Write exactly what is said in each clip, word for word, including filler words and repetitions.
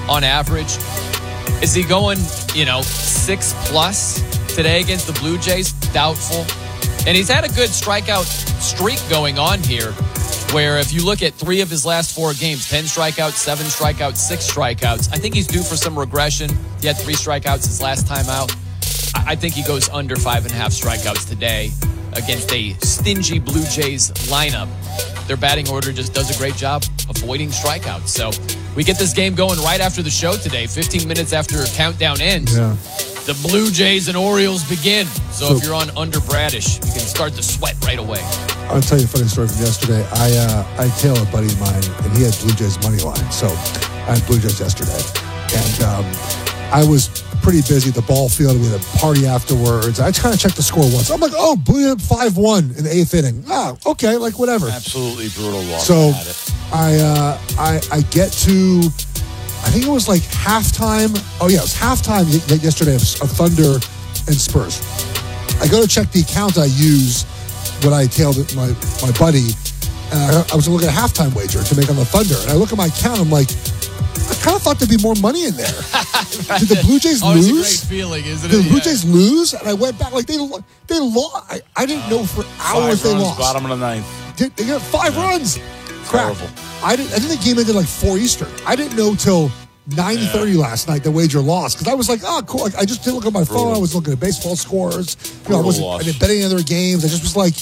on average. Is he going, you know, six plus today against the Blue Jays? Doubtful. And he's had a good strikeout streak going on here, where if you look at three of his last four games, ten strikeouts, seven strikeouts, six strikeouts, I think he's due for some regression. He had three strikeouts his last time out. I think he goes under five and a half strikeouts today against a stingy Blue Jays lineup. Their batting order just does a great job avoiding strikeouts. So we get this game going right after the show today, fifteen minutes after countdown ends. Yeah. The Blue Jays and Orioles begin. So, so if you're on under Bradish, you can start to sweat right away. I'll tell you a funny story from yesterday. I uh, I tailed a buddy of mine, and he had Blue Jays money line. So I had Blue Jays yesterday. And um, I was pretty busy at the ball field. We had a party afterwards. I kind of checked the score once. I'm like, oh, Blue Jays five one in the eighth inning. Ah, okay, like whatever. Absolutely brutal loss. So I, uh, I, I get to... I think it was like halftime. Oh, yeah, it was halftime yesterday of, of Thunder and Spurs. I go to check the account I use when I tailed my, my buddy. And I, I was looking at a halftime wager to make on the Thunder. And I look at my account. I'm like, I kind of thought there'd be more money in there. Did the Blue Jays Always lose? a great feeling, isn't it? Did the Blue Yeah. Jays lose? And I went back. Like, they, they lost. I, I didn't know for hours Five they runs, lost. bottom of the ninth. They, they got five Yeah. runs. Crap. Terrible. I didn't. I think the game ended like four Eastern. I didn't know till nine thirty yeah. last night the wager lost because I was like, oh, cool. Like, I just didn't look at my phone. Brutal. I was looking at baseball scores. You know, I wasn't I didn't bet any other games. I just was like,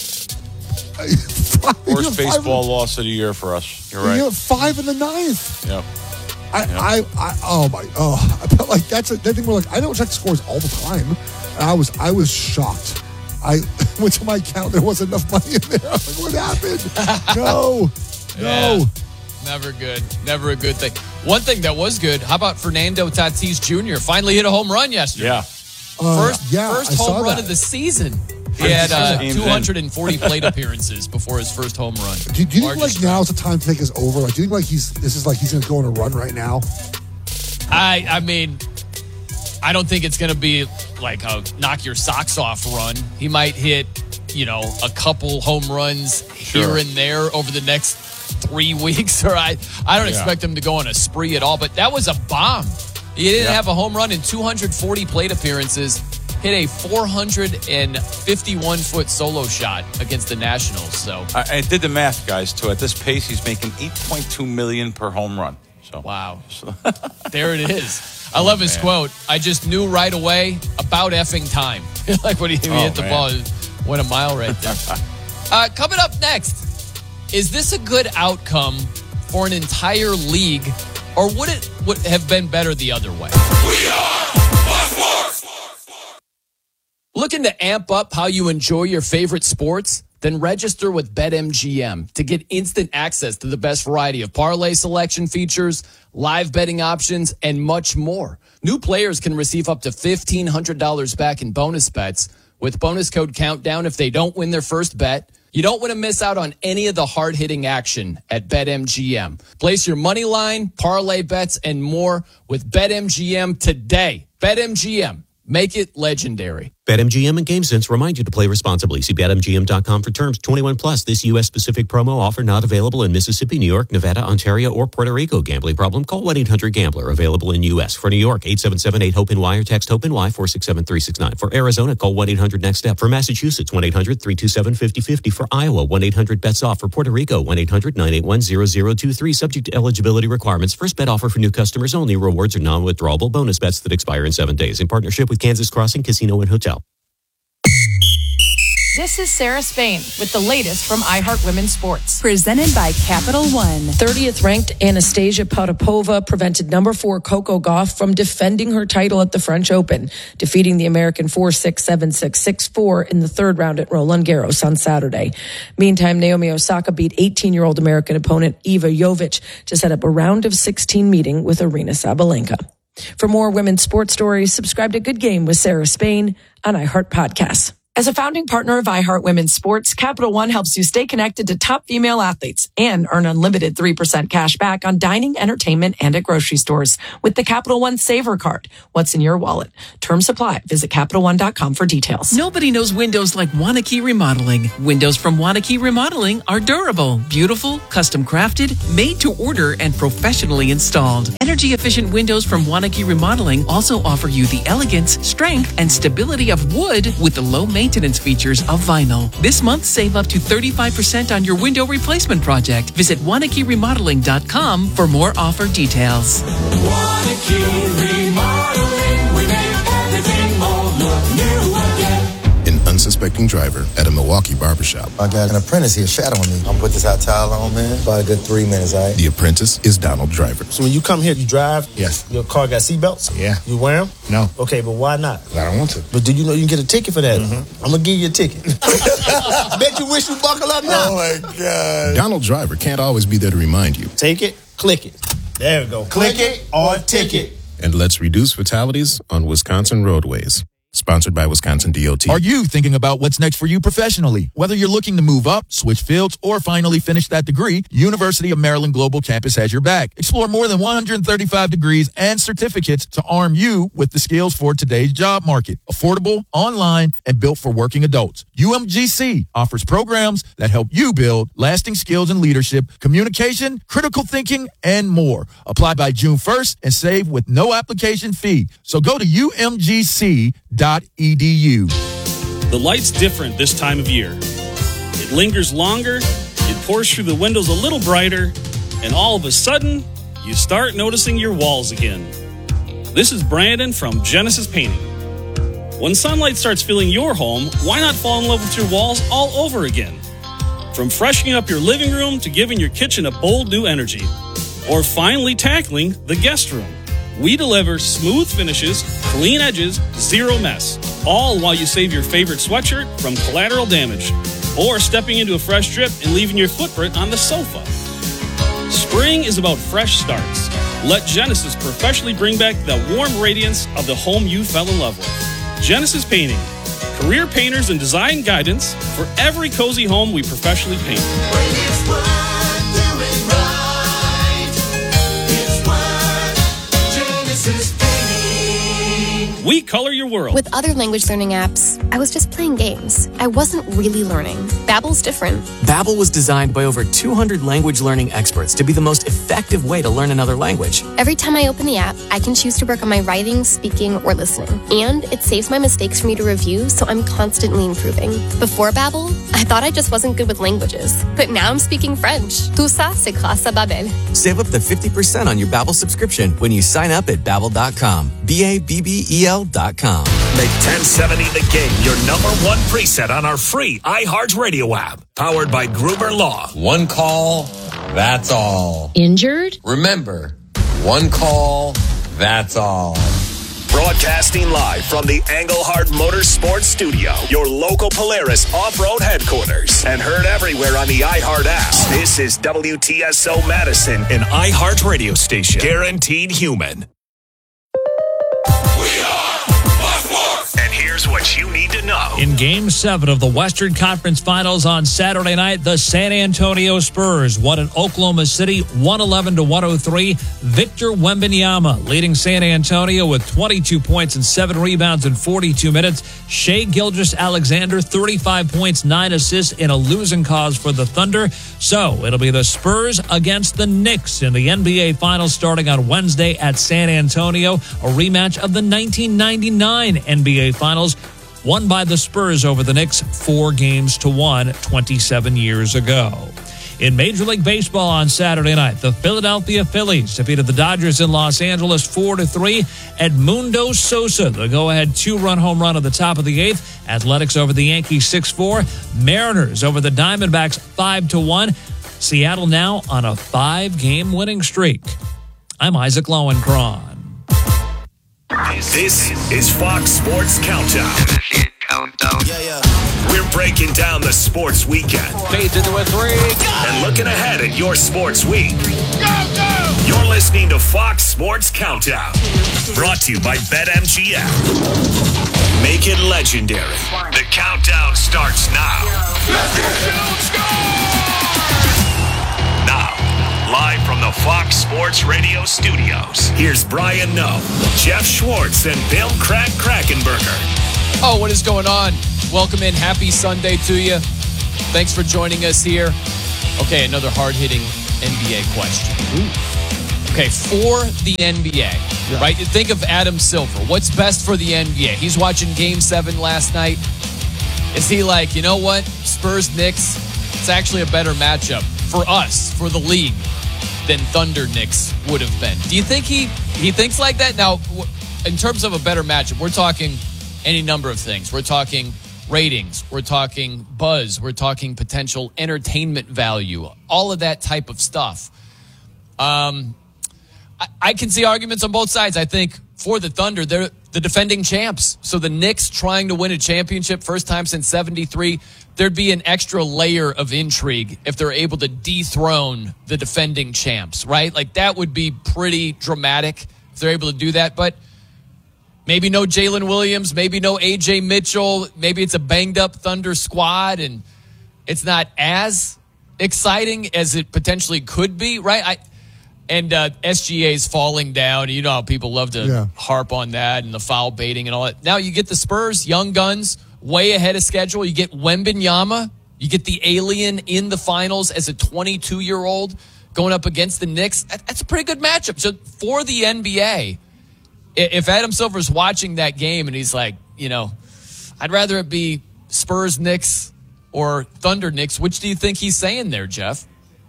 five, worst baseball loss of the year for us. You're right. You know, five in the ninth. Yep. I, yep. I, I, oh my, oh, I felt like that's a, that thing where like I don't check the scores all the time. And I was, I was shocked. I went to my account. There wasn't enough money in there. I was like, what happened? No, no. Yeah. Never good. Never a good thing. One thing that was good, how about Fernando Tatis Junior Finally hit a home run yesterday. Yeah. Uh, first yeah, first I home saw run that. of the season. He had uh, two hundred forty plate appearances before his first home run. Do, do you think Largest like now is the time to take us over? Like, do you think like he's this is like he's going to go on a run right now? I I mean, I don't think it's going to be like a knock your socks off run. He might hit, you know, a couple home runs Sure. here and there over the next three weeks. Or I, I don't Yeah. expect him to go on a spree at all. But that was a bomb. He didn't Yeah. have a home run in two hundred forty plate appearances. Hit a four hundred fifty-one foot solo shot against the Nationals. So I, I did the math, guys, too. At this pace, he's making eight point two million dollars per home run. So wow. So. There it is. I love his man. quote. I just knew right away about effing time. Like when he, he Oh, hit the man. ball, it went a mile right there. uh, coming up next, is this a good outcome for an entire league, or would it would have been better the other way? We are Fox Sports. Looking to amp up how you enjoy your favorite sports? Then register with BetMGM to get instant access to the best variety of parlay selection features, live betting options, and much more. New players can receive up to fifteen hundred dollars back in bonus bets with bonus code Countdown if they don't win their first bet. You don't want to miss out on any of the hard-hitting action at BetMGM. Place your money line, parlay bets, and more with BetMGM today. BetMGM. Make it legendary. BetMGM and GameSense remind you to play responsibly. See Bet M G M dot com for terms. twenty-one plus. This U S-specific promo offer not available in Mississippi, New York, Nevada, Ontario, or Puerto Rico. Gambling problem? Call one eight hundred gambler. Available in U S. For New York, eight seven seven eight hope N Y or text HOPE-NY four six seven three six nine. For Arizona, call one eight hundred next step. For Massachusetts, one eight hundred three two seven five zero five zero. For Iowa, one eight hundred bets off. For Puerto Rico, one eight hundred nine eight one zero zero two three. Subject to eligibility requirements. First bet offer for new customers only. Rewards are non-withdrawable bonus bets that expire in seven days. In partnership with Kansas Crossing Casino and Hotel. This is Sarah Spain with the latest from iHeart Women's Sports. Presented by Capital One. thirtieth ranked Anastasia Potapova prevented number four Coco Gauff from defending her title at the French Open, defeating the American four six, seven six, six four in the third round at Roland Garros on Saturday. Meantime, Naomi Osaka beat eighteen-year-old American opponent Iva Jovic to set up a round of sixteen meeting with Aryna Sabalenka. For more women's sports stories, subscribe to Good Game with Sarah Spain on iHeart Podcasts. As a founding partner of iHeart Women's Sports, Capital One helps you stay connected to top female athletes and earn unlimited three percent cash back on dining, entertainment, and at grocery stores with the Capital One Saver Card. What's in your wallet? Terms apply. Visit Capital One dot com for details. Nobody knows windows like Wanakee Remodeling. Windows from Wanakee Remodeling are durable, beautiful, custom crafted, made to order, and professionally installed. Energy efficient windows from Wanakee Remodeling also offer you the elegance, strength, and stability of wood with the low maintenance features of vinyl. This month, save up to thirty-five percent on your window replacement project. Visit Wanakee Remodeling dot com for more offer details. Wanakee Remodeling, we make everything more look new again. An unsuspecting driver at a Milwaukee barbershop. I got an apprentice here shadowing me. I'm put this hot towel on, man. About a good three minutes, all right? The apprentice is Donald Driver. So when you come here, you drive? Yes. Your car got seatbelts? Yeah. You wear them? No. Okay, but why not? I don't want to. But do you know you can get a ticket for that? Mm-hmm. I'm going to give you a ticket. Bet you wish you buckle up now. Oh, my God. Donald Driver can't always be there to remind you. Take it, click it. There we go. Click, click it or ticket. And let's reduce fatalities on Wisconsin roadways. Sponsored by Wisconsin D O T. Are you thinking about what's next for you professionally? Whether you're looking to move up, switch fields, or finally finish that degree, University of Maryland Global Campus has your back. Explore more than one hundred thirty-five degrees and certificates to arm you with the skills for today's job market. Affordable, online, and built for working adults. U M G C offers programs that help you build lasting skills in leadership, communication, critical thinking, and more. Apply by June first and save with no application fee. So go to U M G C dot E D U. The light's different this time of year. It lingers longer, it pours through the windows a little brighter, and all of a sudden, you start noticing your walls again. This is Brandon from Genesis Painting. When sunlight starts filling your home, why not fall in love with your walls all over again? From freshening up your living room to giving your kitchen a bold new energy, or finally tackling the guest room. We deliver smooth finishes, clean edges, zero mess, all while you save your favorite sweatshirt from collateral damage, or stepping into a fresh drip and leaving your footprint on the sofa. Spring is about fresh starts. Let Genesis professionally bring back the warm radiance of the home you fell in love with. Genesis Painting, career painters and design guidance for every cozy home we professionally paint. We color your world. With other language learning apps, I was just playing games. I wasn't really learning. Babbel's different. Babbel was designed by over two hundred language learning experts to be the most effective way to learn another language. Every time I open the app, I can choose to work on my writing, speaking, or listening. And it saves my mistakes for me to review, so I'm constantly improving. Before Babbel, I thought I just wasn't good with languages. But now I'm speaking French. Tout ça, c'est grâce à Babbel. Save up to fifty percent on your Babbel subscription when you sign up at babbel dot com. B A B B E L dot com. Make ten seventy The Game your number one preset on our free iHeartRadio app. Powered by Gruber Law. One call, that's all. Injured? Remember, one call, that's all. Broadcasting live from the Engelhard Motorsports Studio, your local Polaris off-road headquarters, and heard everywhere on the iHeart app. This is W T S O Madison, an iHeart radio station. Guaranteed human. And here's what you need to know. In Game seven of the Western Conference Finals on Saturday night, the San Antonio Spurs won in Oklahoma City one eleven to one oh three. Victor Wembanyama leading San Antonio with twenty-two points and seven rebounds in forty-two minutes. Shai Gilgeous-Alexander, thirty-five points, nine assists in a losing cause for the Thunder. So it'll be the Spurs against the Knicks in the N B A Finals starting on Wednesday at San Antonio, a rematch of the nineteen ninety-nine N B A Finals, won by the Spurs over the Knicks four games to one twenty-seven years ago. In Major League Baseball on Saturday night, the Philadelphia Phillies defeated the Dodgers in Los Angeles four to three. Edmundo Sosa, the go-ahead two-run home run at the top of the eighth. Athletics over the Yankees six four. Mariners over the Diamondbacks five to one. Seattle now on a five-game winning streak. I'm Isaac Lowenkron. This is Fox Sports Countdown. Countdown. Yeah, yeah. We're breaking down the sports weekend. Fades into a three. And looking ahead at your sports week. Go, go! You're listening to Fox Sports Countdown. Brought to you by BetMGM. Make it legendary. The countdown starts now. Now, live from the Fox Sports Radio studios, here's Brian Noe, Jeff Schwartz, and Bill Crack Krackenberger. Oh, what is going on? Welcome in. Happy Sunday to you. Thanks for joining us here. Okay, another hard-hitting N B A question. Ooh. Okay, for the N B A, yeah. right? Think of Adam Silver. What's best for the N B A? He's watching Game seven last night. Is he like, you know what? Spurs-Knicks, it's actually a better matchup for us, for the league, than Thunder-Knicks would have been. Do you think he, he thinks like that? Now, in terms of a better matchup, we're talking any number of things. We're talking ratings. We're talking buzz. We're talking potential entertainment value. All of that type of stuff. Um, I, I can see arguments on both sides. I think for the Thunder, they're the defending champs. So the Knicks trying to win a championship, first time since seventy-three, there'd be an extra layer of intrigue if they're able to dethrone the defending champs, right? Like that would be pretty dramatic if they're able to do that. But maybe no Jalen Williams, maybe no A J Mitchell. Maybe it's a banged-up Thunder squad, and it's not as exciting as it potentially could be, right? I And uh, S G A's falling down. You know how people love to yeah. harp on that and the foul baiting and all that. Now you get the Spurs, young guns, way ahead of schedule. You get Wembanyama. You get the alien in the finals as a twenty-two-year-old going up against the Knicks. That's a pretty good matchup. So for the N B A, if Adam Silver's watching that game and he's like, you know, I'd rather it be Spurs Knicks or Thunder Knicks, which do you think he's saying there, Jeff?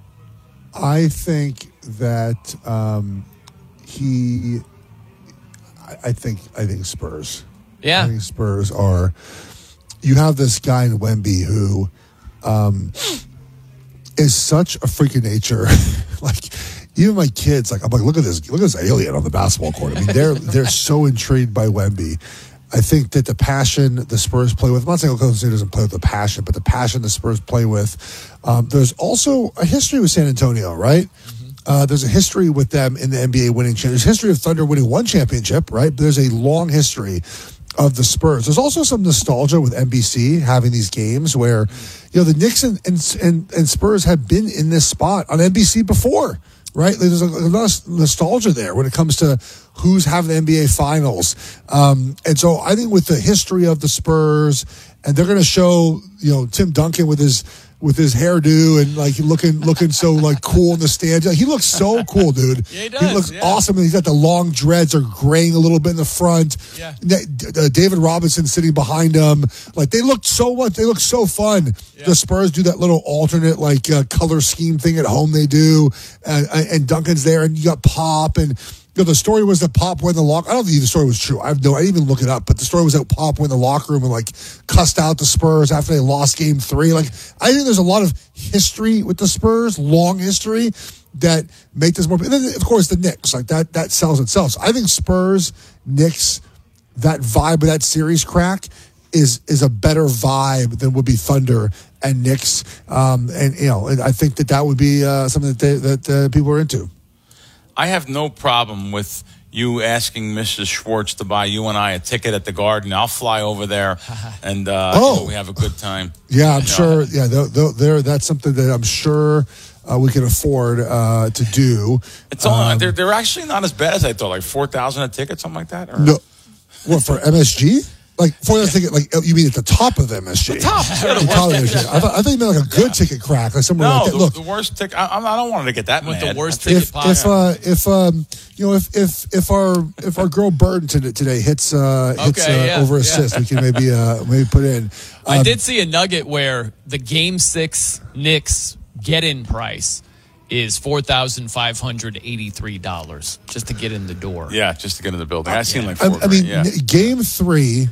I think that um, he, I, I think, I think Spurs. Yeah, I think Spurs are. You have this guy in Wemby who um, is such a freak of nature, like. Even my kids, like I'm like, look at this, look at this alien on the basketball court. I mean, they're they're so intrigued by Wemby. I think that the passion the Spurs play with, I'm not saying Oklahoma City doesn't play with the passion, but the passion the Spurs play with. Um, there's also a history with San Antonio, right? Mm-hmm. Uh, there's a history with them in the N B A winning. There's a history of Thunder winning one championship, right? But there's a long history of the Spurs. There's also some nostalgia with N B C having these games where, you know, the Knicks and and, and, and Spurs have been in this spot on N B C before. Right? There's a lot of nostalgia there when it comes to who's having the N B A finals. Um, and so I think with the history of the Spurs, and they're going to show, you know, Tim Duncan with his with his hairdo and like looking looking so like cool in the stands. He looks so cool, dude. Yeah, he does. He looks yeah. awesome. And he's got the long dreads are graying a little bit in the front. Yeah. Uh, David Robinson sitting behind him. Like they look so much. They look so fun. Yeah. The Spurs do that little alternate like uh, color scheme thing at home. They do, and, and Duncan's there, and you got Pop and. You know, the story was that Pop went in the locker. I don't think the story was true. I have no. I didn't even look it up. But the story was that Pop went in the locker room and like cussed out the Spurs after they lost Game Three. Like I think there's a lot of history with the Spurs, long history that make this more. And then of course the Knicks, like that that sells itself. So I think Spurs, Knicks, that vibe of that series crack is is a better vibe than would be Thunder and Knicks. Um, and you know, and I think that that would be uh, something that they, that uh, people are into. I have no problem with you asking Missus Schwartz to buy you and I a ticket at the Garden. I'll fly over there, and uh, oh. you know, we have a good time. Yeah, I'm you sure. know. Yeah, they're, they're, they're, that's something that I'm sure uh, we can afford uh, to do. It's only, um, they're, they're actually not as bad as I thought, like four thousand a ticket, something like that? Or? No. What, for M S G? Like, for that ticket, like, you mean at the top of M S G? The top. Yeah, the the top of worst M S G. I thought, I thought you meant like a good yeah. ticket crack, like somewhere no, like that. The, Look, the worst ticket. I, I don't want to get that with mad. the worst if, ticket. If, if, uh, if, um, you know, if, if, if our, if our girl Burton today, today hits, uh, hits, okay, uh, yeah, over assist, yeah. we can maybe, uh, maybe put in. Um, I did see a nugget where the Game Six Knicks get-in price is four thousand five hundred eighty-three dollars just to get in the door. Yeah, just to get in the building. I've seen yeah. like four. I, I mean, yeah. Game Three.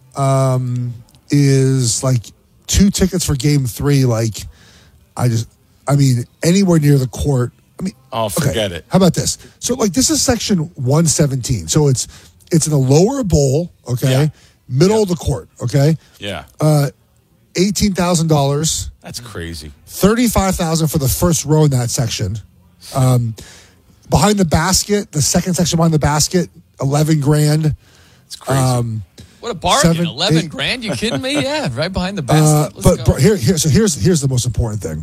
Um, is like two tickets for Game Three. Like, I just, I mean, anywhere near the court. I mean, oh, forget okay, it. How about this? So, like, this is section one seventeen. So it's it's in the lower bowl. Okay, yeah. middle of the court. Okay. Yeah. Uh, eighteen thousand dollars. That's crazy. Thirty-five thousand for the first row in that section. Um, behind the basket, the second section behind the basket, eleven grand. It's crazy. Um, What a bargain! Seven, Eleven eight- grand? You kidding me? Yeah, right behind the Uh, basket. Let's but go. bro, here, here, so here's here's the most important thing.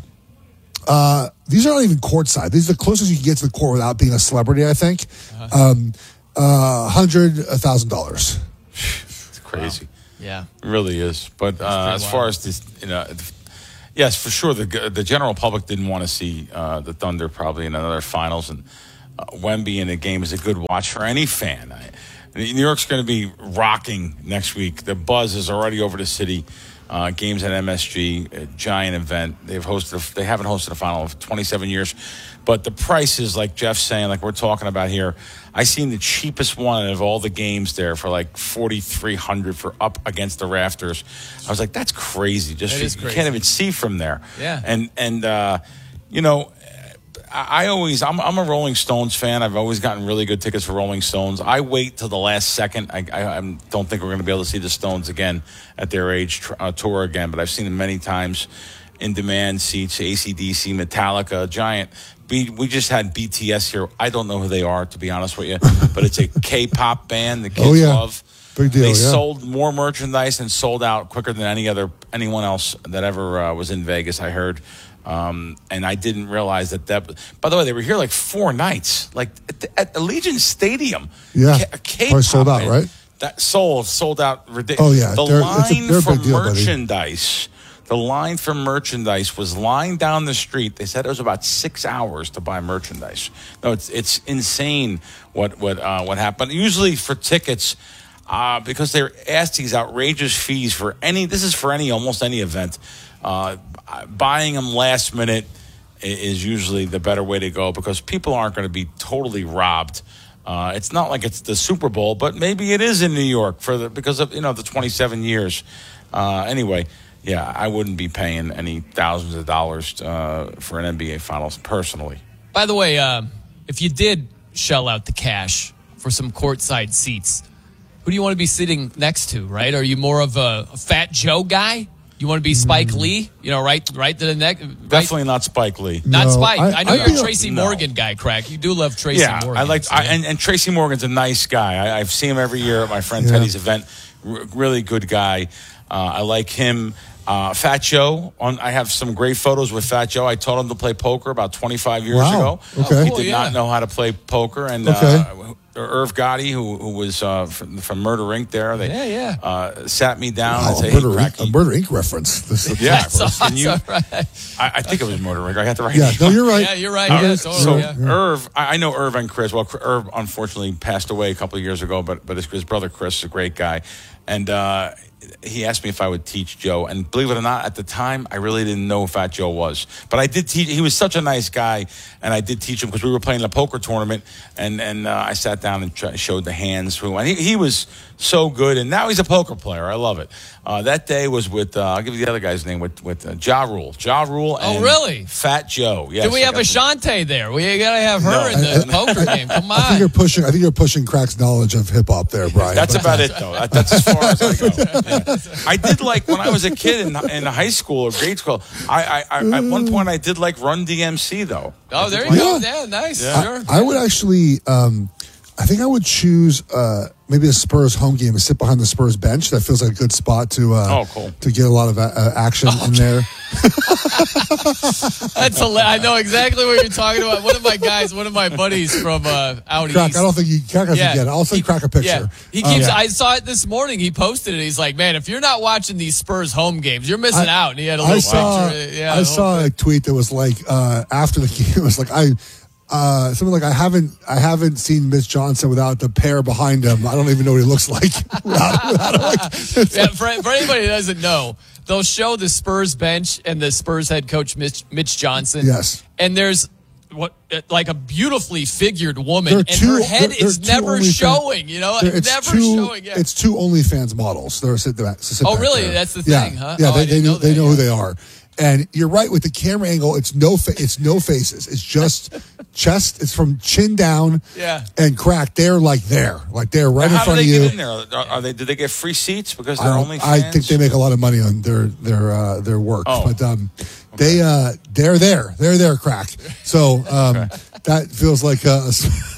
Uh, these are not even courtside. These are the closest you can get to the court without being a celebrity. I think. Uh-huh. Um, uh, hundred, a thousand dollars. It's crazy. Yeah, it really is. But uh, as wild. far as this, you know, yes, for sure, the the general public didn't want to see uh, the Thunder probably in another finals, and uh, Wemby in a game is a good watch for any fan. I, New York's going to be rocking next week. The buzz is already over the city. Uh, games at M S G, a giant event. They've hosted. They haven't hosted a final of twenty-seven years, but the prices, like Jeff's saying, like we're talking about here, I seen the cheapest one of all the games there for like forty-three hundred for up against the rafters. I was like, that's crazy. Just That you, is you crazy. can't even see from there. Yeah. And and uh, you know. I I always, I'm, I'm a Rolling Stones fan. I've always gotten really good tickets for Rolling Stones. I wait till the last second. I, I, I don't think we're going to be able to see the Stones again at their age, tr- uh, tour again, but I've seen them many times in demand seats, A C D C, Metallica, Giant. B, we just had B T S here. I don't know who they are, to be honest with you, but it's a K-pop band the kids Oh, yeah. love. Big deal, They yeah. sold more merchandise and sold out quicker than any other anyone else that ever uh, was in Vegas, I heard. Um, and I didn't realize that that. By the way, they were here like four nights, like at, the, at Allegiant Stadium. Yeah. K- a K-pop Probably sold out, band. right? That sold, sold out ridiculous. Oh, yeah. The They're- it's a- line they're a for big deal, buddy. merchandise, the line for merchandise was lying down the street. They said it was about six hours to buy merchandise. No, it's it's insane what what uh, what happened. Usually for tickets, uh, because they're asked these outrageous fees for any. This is for any almost any event. Uh, buying them last minute i- is usually the better way to go because people aren't going to be totally robbed. Uh, it's not like it's the Super Bowl, but maybe it is in New York for the because of you know the twenty-seven years. Uh, anyway, yeah, I wouldn't be paying any thousands of dollars uh, for an N B A Finals personally. By the way, uh, if you did shell out the cash for some courtside seats, who do you want to be sitting next to? Right? Are you more of a, a Fat Joe guy? You want to be Spike Lee? You know, right, right to the neck. Right? Definitely not Spike Lee. Not No, Spike. I, I- know I'd you're be a a- Tracy no. Morgan guy, Craig. You do love Tracy yeah, Morgan. I like, so I, yeah. and, and Tracy Morgan's a nice guy. I, I've seen him every year at my friend Yeah. Teddy's event. R- really good guy. Uh, I like him. Uh, Fat Joe. On, I have some great photos with Fat Joe. I taught him to play poker about twenty-five years Wow. ago. Okay. He Oh, did cool, not yeah. know how to play poker. And Okay. uh, Irv Gotti, who, who was uh, from, from Murder Incorporated there, they Yeah, yeah. Uh, sat me down Wow, and said, a hey, Murder, Cracky. Inc, a Murder Inc reference. This is- Yeah, That's can you- awesome, right? I, I think it was Murder Incorporated. I got the right Yeah, name. no, you're right. Yeah, you're right. You're Yeah, right. totally, So yeah. Irv, I, I know Irv and Chris. Well, Irv unfortunately passed away a couple of years ago, but but his, his brother Chris is a great guy, and uh, he asked me if I would teach Joe. And believe it or not, at the time, I really didn't know who Fat Joe was, but I did teach. He was such a nice guy, and I did teach him because we were playing a poker tournament, and and uh, I sat down and tr- showed the hands. Who and he, he was so good, and now he's a poker player. I love it. Uh, that day was with uh, I'll give you the other guy's name with with uh, Ja Rule, Ja Rule, Oh, and really? Fat Joe. Yes, Do we I have got them. Ashante there? We got to have her No. in the poker game. Come I think on. you're pushing. I think you're pushing Crack's knowledge of hip hop there, Brian. That's But- about it, though. That, that's as far as I go. Yeah. I did like when I was a kid in, in high school or grade school. I, I, I at one point I did like Run D M C though. Oh, there you Yeah. go. Yeah, nice. Yeah. Sure. I would actually. Um, I think I would choose uh, maybe a Spurs home game and sit behind the Spurs bench. That feels like a good spot to uh, Oh, cool. to get a lot of uh, action in there. That's a, I know exactly what you're talking about. One of my guys, one of my buddies from uh, out Crack, east. I don't think you Crack doesn't Yeah. get it. I'll send Crack a picture. Yeah, he Um, keeps. I saw it this morning. He posted it. He's like, "Man, if you're not watching these Spurs home games, you're missing out." And he had a little I saw, picture. Yeah, I the whole saw thing. a tweet that was like uh, after the game. It was like I. Uh, something like I haven't I haven't seen Mitch Johnson without the pair behind him. I don't even know what he looks like. without, without, like, Yeah, for, for anybody who doesn't know, they'll show the Spurs bench and the Spurs head coach Mitch, Mitch Johnson. Yes. And there's what like a beautifully figured woman, There are and two- her head there- there is are two never OnlyFans- showing. You know, there- it's never two, showing. Yeah. It's two OnlyFans models. They're sit, sit Oh, back really? there. That's the yeah. thing, huh? Yeah, Oh, I they, they didn't know know they that, know yeah. who they are. And you're right with the camera angle. It's no, fa- it's no faces. It's just chest. It's from chin down. Yeah. And crack. They're like there, like they're right Now, in how front do of they you. get in there? Are, are they? Do they get free seats because I, they're don't- only? I Fans? think they make a lot of money on their their uh, their work, Oh. but um, they uh, they're there. They're there, crack. So um, that feels like a.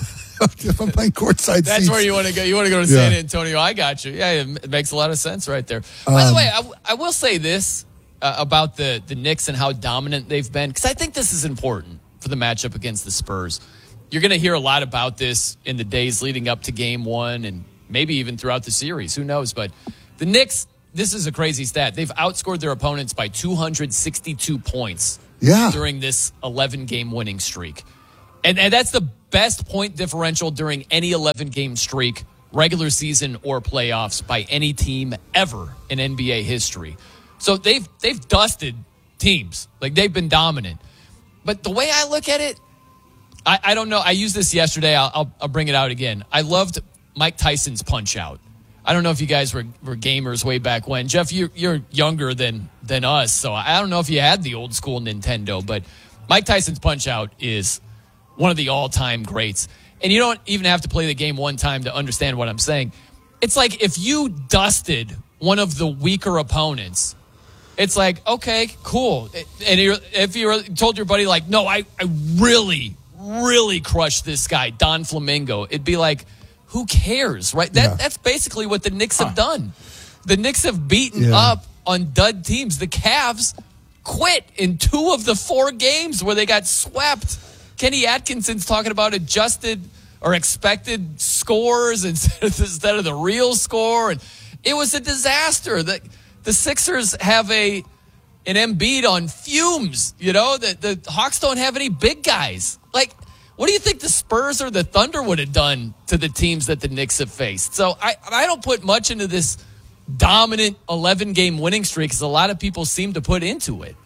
If I'm playing courtside That's seats. where you want to go. You want to go to Yeah. San Antonio. I got you. Yeah, it makes a lot of sense right there. By Um, the way, I, w- I will say this uh, about the, the Knicks and how dominant they've been, because I think this is important for the matchup against the Spurs. You're going to hear a lot about this in the days leading up to game one and maybe even throughout the series. Who knows? But the Knicks, this is a crazy stat. They've outscored their opponents by two hundred sixty-two points Yeah. during this eleven-game winning streak. And, and that's the best point differential during any eleven-game streak, regular season or playoffs, by any team ever in N B A history. So they've they've dusted teams. Like, they've been dominant. But the way I look at it, I, I don't know. I used this yesterday. I'll, I'll, I'll bring it out again. I loved Mike Tyson's Punch-Out. I don't know if you guys were, were gamers way back when. Jeff, you, you're younger than, than us, so I don't know if you had the old school Nintendo, but Mike Tyson's Punch-Out is one of the all-time greats. And you don't even have to play the game one time to understand what I'm saying. It's like if you dusted one of the weaker opponents, it's like, okay, cool. And you're, if you told your buddy, like, no, I, I really, really crushed this guy, Don Flamingo, it'd be like, who cares, right? That Yeah. That's basically what the Knicks have done. The Knicks have beaten Yeah. up on dud teams. The Cavs quit in two of the four games where they got swept. Kenny Atkinson's talking about adjusted or expected scores instead of the real score. And it was a disaster. The, the Sixers have a an Embiid on fumes. You know, the, the Hawks don't have any big guys. Like, what do you think the Spurs or the Thunder would have done to the teams that the Knicks have faced? So I, I don't put much into this dominant eleven-game winning streak because a lot of people seem to put into it.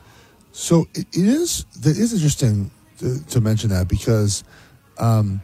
So it, it is. It is interesting to, to mention that because, um,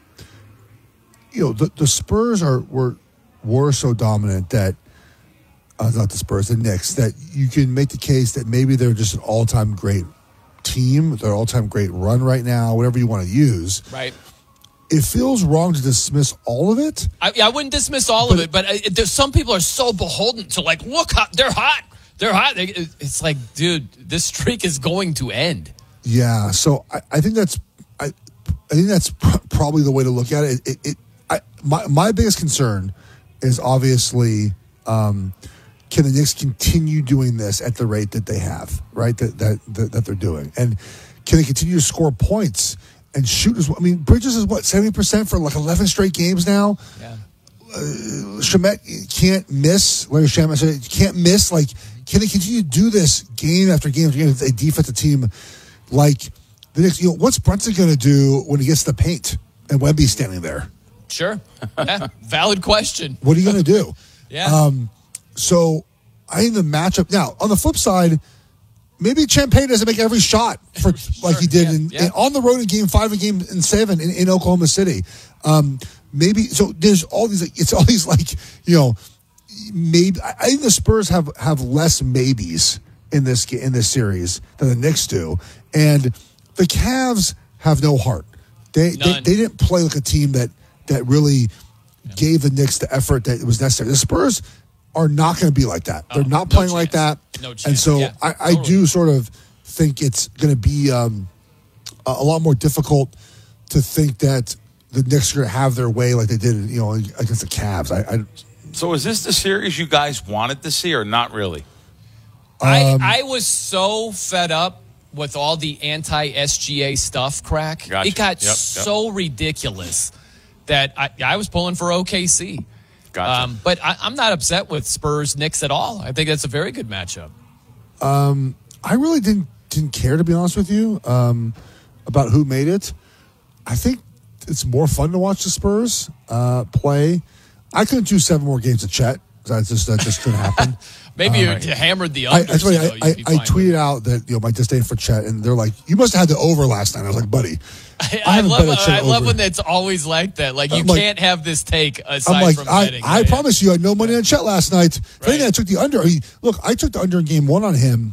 you know, the, the Spurs are were were so dominant that uh, not the Spurs, the Knicks, that you can make the case that maybe they're just an all-time great team, their all-time great run right now, whatever you want to use. Right. It feels wrong to dismiss all of it. I, I wouldn't dismiss all of it, but uh, there's some people are so beholden to, like, look, how, they're hot. They're hot. They, it's like, dude, this streak is going to end. Yeah, so I, I think that's I, I think that's pr- probably the way to look at it. It, it, it I, my my biggest concern is obviously um, can the Knicks continue doing this at the rate that they have, right? That that that, that they're doing, and can they continue to score points and shoot as well? I mean, Bridges is what seventy percent for like eleven straight games now. Yeah. Uh, Shamet can't miss. Larry Shamet said can't miss. Like, can they continue to do this game after game after game with a defensive team like the Knicks? You know, what's Brunson going to do when he gets the paint and Wemby's standing there? Sure. Yeah. Valid question. What are you going to do? Yeah. Um, so I think the matchup now on the flip side, maybe Champagne doesn't make every shot for like he did Yeah, in, yeah. in- on the road in Game Five and Game in Seven in, in Oklahoma City. Um, maybe so. There's all these. It's all these like you know. Maybe I I think the Spurs have have less maybes in this ga- in this series than the Knicks do, and the Cavs have no heart. They they, None. they didn't play like a team that that really gave the Knicks the effort that was necessary. The Spurs are not going to be like that. They're Oh, not no playing like that. No chance. And so Yeah, I, I totally. do sort of think it's going to be um, a, a lot more difficult to think that the Knicks are going to have their way like they did, you know, against the Cavs. I, I So is this the series you guys wanted to see or not really? Um, I, I was so fed up with all the anti-S G A stuff, crack. Gotcha. It got Yep, yep. so ridiculous that I, I was pulling for O K C. Gotcha. Um, but I, I'm not upset with Spurs Knicks at all. I think that's a very good matchup. Um, I really didn't didn't care, to be honest with you, um, about who made it. I think it's more fun to watch the Spurs uh, play. I couldn't do seven more games of Chet. That just that just couldn't happen. Maybe Um, you hammered the I, unders. actually, you know, I, you'd I, be I fine tweeted out that you know my disdain for Chet, and they're like, "You must have had the over last night." I was like, "Buddy, I, I I haven't love bet a Chet I love over. when it's always like that. Like, you I'm like- can't have this take aside I'm like, from I, betting. I Yeah, promise you, I had no money on Chet last night. If Right. anything, I took the under. He, look, I took the under in game one on him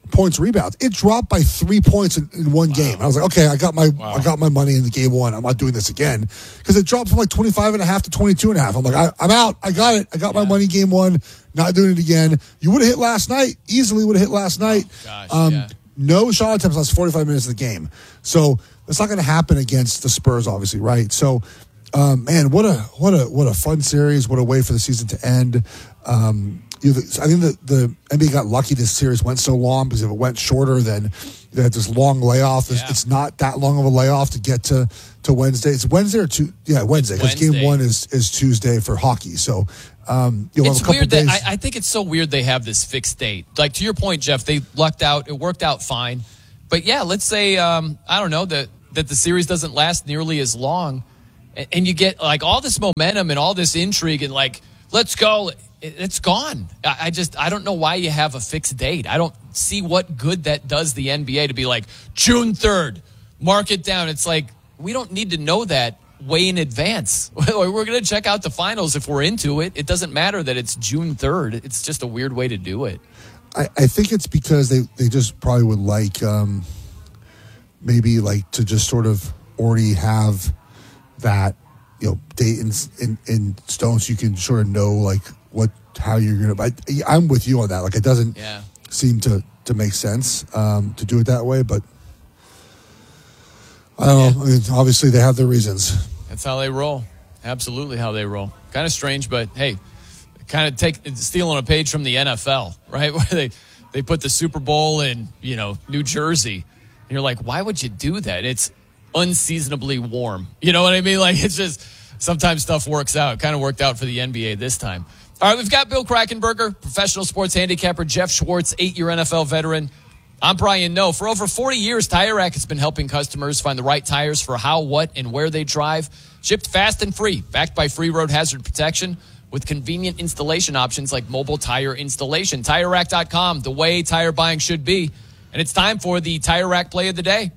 points, rebounds. It dropped by three points in, in one wow. game. I was like, okay, I got my wow. I got my money in the game one. I'm not doing this again because it dropped from like twenty-five and a half to twenty-two and a half. I'm like, I, I'm out. I got it. I got yeah. my money game one. Not doing it again. You would have hit last night. Easily would have hit last night. Oh, gosh, um, yeah. No shot attempts last forty-five minutes of the game. So that's not going to happen against the Spurs, obviously, right? So, um, man, what a what a what a fun series! What a way for the season to end. Um, you know, I think the, the N B A got lucky this series went so long because if it went shorter, then they had this long layoff. It's, yeah. it's not that long of a layoff to get to, to Wednesday. It's Wednesday or two? Yeah, Wednesday. Because game one is, is Tuesday for hockey. So um, you'll it's have a couple weird days. that I, I think it's so weird they have this fixed date. Like to your point, Jeff, they lucked out. It worked out fine. But yeah, let's say um, I don't know that that the series doesn't last nearly as long, and, and you get like all this momentum and all this intrigue and like let's go. It's gone. I just, I don't know why you have a fixed date. I don't see what good that does the N B A to be like, June third, mark it down. It's like, we don't need to know that way in advance. We're going to check out the finals if we're into it. It doesn't matter that it's June third. It's just a weird way to do it. I, I think it's because they, they just probably would like um, maybe like to just sort of already have that, you know, date in, in, in stone so you can sort of know like, what how you're gonna I, I'm with you on that. Like it doesn't yeah. seem to to make sense um to do it that way, but I don't yeah. know. I mean, obviously they have their reasons. That's how they roll. Absolutely how they roll. Kind of strange, but hey, kind of take stealing a page from the N F L, right? Where they they put the Super Bowl in, you know, New Jersey. And you're like, why would you do that? It's unseasonably warm. You know what I mean? Like it's just sometimes stuff works out. It kind of worked out for the N B A this time. All right, we've got Bill Krackomberger, professional sports handicapper, Jeff Schwartz, eight-year N F L veteran. I'm Brian Noe. For over forty years, Tire Rack has been helping customers find the right tires for how, what, and where they drive. Shipped fast and free, backed by free road hazard protection with convenient installation options like mobile tire installation. Tire Rack dot com, the way tire buying should be. And it's time for the Tire Rack play of the day.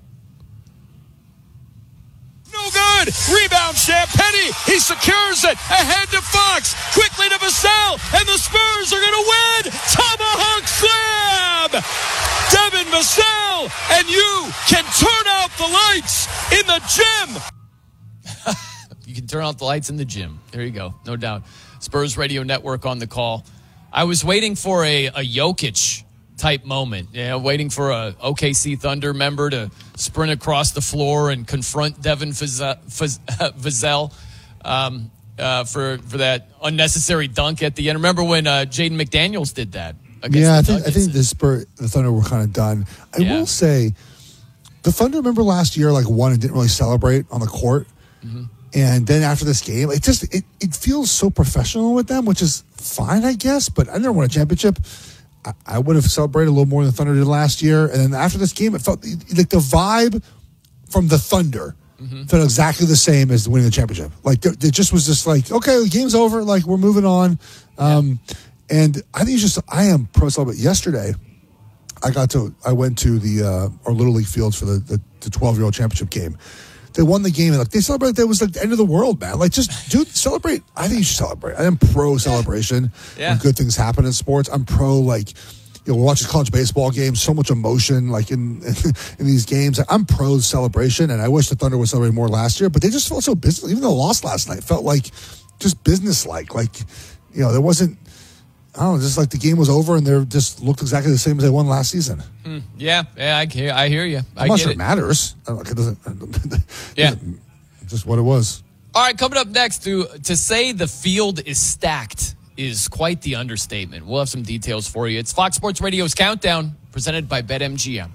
No good. Rebound, Champagny. He secures it. Ahead to Fox. Quickly to Vassell. And the Spurs are going to win. Tomahawk slam. Devin Vassell. And you can turn out the lights in the gym. You can turn out the lights in the gym. There you go. No doubt. Spurs Radio Network on the call. I was waiting for a, a Jokic type moment, you know, waiting for a O K C Thunder member to sprint across the floor and confront Devin Vassell um, uh, for for that unnecessary dunk at the end. Remember when uh, Jaden McDaniels did that? Yeah, I think I think the Spurs, the Thunder were kind of done. I yeah. will say, the Thunder, remember last year, like won and didn't really celebrate on the court, mm-hmm. and then after this game, it just it, it feels so professional with them, which is fine, I guess. But I never won a championship. I would have celebrated a little more than Thunder did last year. And then after this game, it felt like the vibe from the Thunder mm-hmm. felt exactly the same as winning the championship. Like it just was just like, okay, the game's over. Like we're moving on. Um, and I think it's just, I am pro celibate. Yesterday, I got to, I went to the, uh, our Little League fields for the, the, the twelve year old championship game. They won the game and like they celebrated. That was like the end of the world, man. Like just dude, celebrate. I think you should celebrate. I am pro celebration yeah. when good things happen in sports. I'm pro like, you know, we watch college baseball games, so much emotion like in in these games. I'm pro celebration, and I wish the Thunder would celebrate more last year. But they just felt so business. Even though they lost last night, felt like just business like. Like you know, there wasn't. I don't know, just like the game was over and they just looked exactly the same as they won last season. Mm, yeah, yeah, I hear, I hear you. I I'm not get sure it. it matters. Like it doesn't. It yeah, doesn't, just what it was. All right, coming up next, to to say the field is stacked is quite the understatement. We'll have some details for you. It's Fox Sports Radio's Countdown, presented by BetMGM.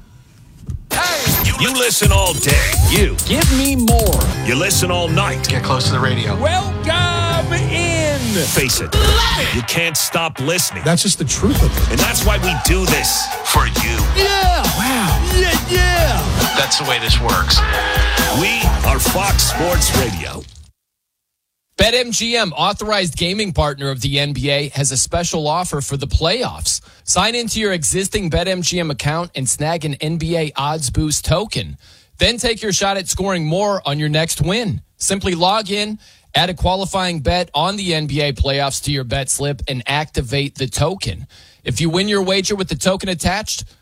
You listen all day. You. Give me more. You listen all night. Get close to the radio. Welcome in. Face it. You can't stop listening. That's just the truth of it. And that's why we do this for you. Yeah. Wow. Yeah, yeah. That's the way this works. We are Fox Sports Radio. BetMGM, authorized gaming partner of the N B A, has a special offer for the playoffs. Sign into your existing BetMGM account and snag an N B A Odds Boost token. Then take your shot at scoring more on your next win. Simply log in, add a qualifying bet on the N B A playoffs to your bet slip, and activate the token. If you win your wager with the token attached,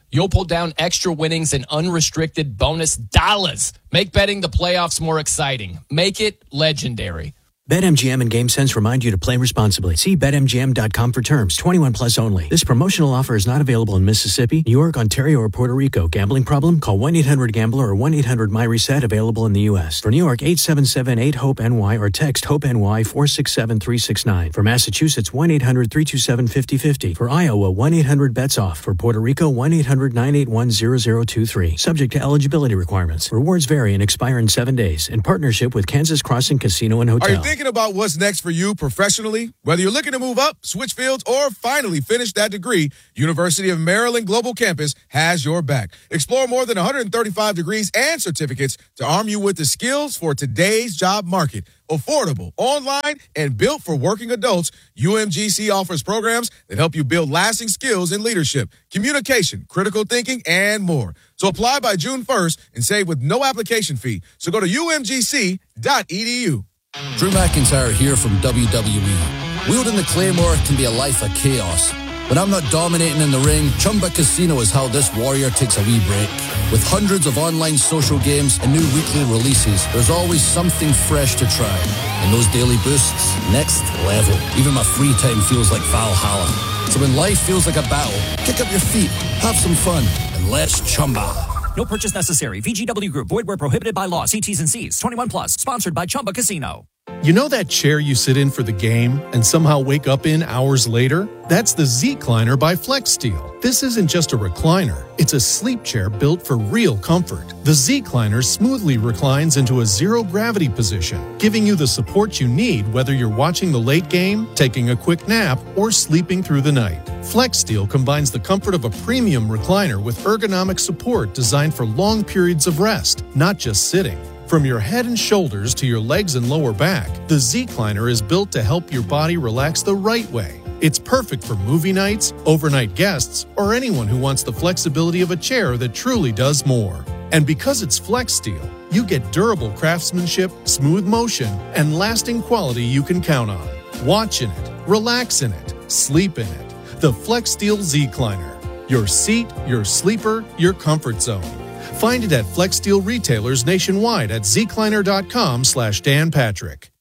You'll pull down extra winnings and unrestricted bonus dollars. Make betting the playoffs more exciting. Make it legendary. BetMGM and GameSense remind you to play responsibly. See Bet M G M dot com for terms. twenty-one plus only. This promotional offer is not available in Mississippi, New York, Ontario, or Puerto Rico. Gambling problem? Call one eight hundred gambler or one eight hundred my reset, available in the U S. For New York, eight seven seven eight hope N Y or text HOPE-NY four six seven three six nine. For Massachusetts, one eight hundred three two seven five zero five zero. For Iowa, one eight hundred bets off. For Puerto Rico, one eight hundred nine eight one zero zero two three. Subject to eligibility requirements. Rewards vary and expire in seven days. In partnership with Kansas Crossing Casino and Hotel. Are you thinking about what's next for you professionally? Whether you're looking to move up, switch fields, or finally finish that degree, University of Maryland Global Campus has your back. Explore more than one hundred thirty-five degrees and certificates to arm you with the skills for today's job market. Affordable, online, and built for working adults, U M G C offers programs that help you build lasting skills in leadership, communication, critical thinking, and more. So apply by June first and save with no application fee. So go to U M G C dot E D U. Drew McIntyre here from W W E. Wielding the Claymore can be a life of chaos. When I'm not dominating in the ring, Chumba Casino is how this warrior takes a wee break. With hundreds of online social games and new weekly releases, there's always something fresh to try. And those daily boosts, next level. Even my free time feels like Valhalla. So when life feels like a battle, kick up your feet, have some fun, and let's Chumba. No purchase necessary. V G W Group. Void where prohibited by law. See T's and C's. twenty-one plus. Sponsored by Chumba Casino. You know that chair you sit in for the game and somehow wake up in hours later? That's the Z-Cliner by FlexSteel. This isn't just a recliner. It's a sleep chair built for real comfort. The Z-Cliner smoothly reclines into a zero-gravity position, giving you the support you need whether you're watching the late game, taking a quick nap, or sleeping through the night. FlexSteel combines the comfort of a premium recliner with ergonomic support designed for long periods of rest, not just sitting. From your head and shoulders to your legs and lower back, the Z-Cliner is built to help your body relax the right way. It's perfect for movie nights, overnight guests, or anyone who wants the flexibility of a chair that truly does more. And because it's FlexSteel, you get durable craftsmanship, smooth motion, and lasting quality you can count on. Watch in it, relax in it, sleep in it. The FlexSteel Z-Cliner. Your seat, your sleeper, your comfort zone. Find it at FlexSteel retailers nationwide at zcliner.com slash Dan Patrick.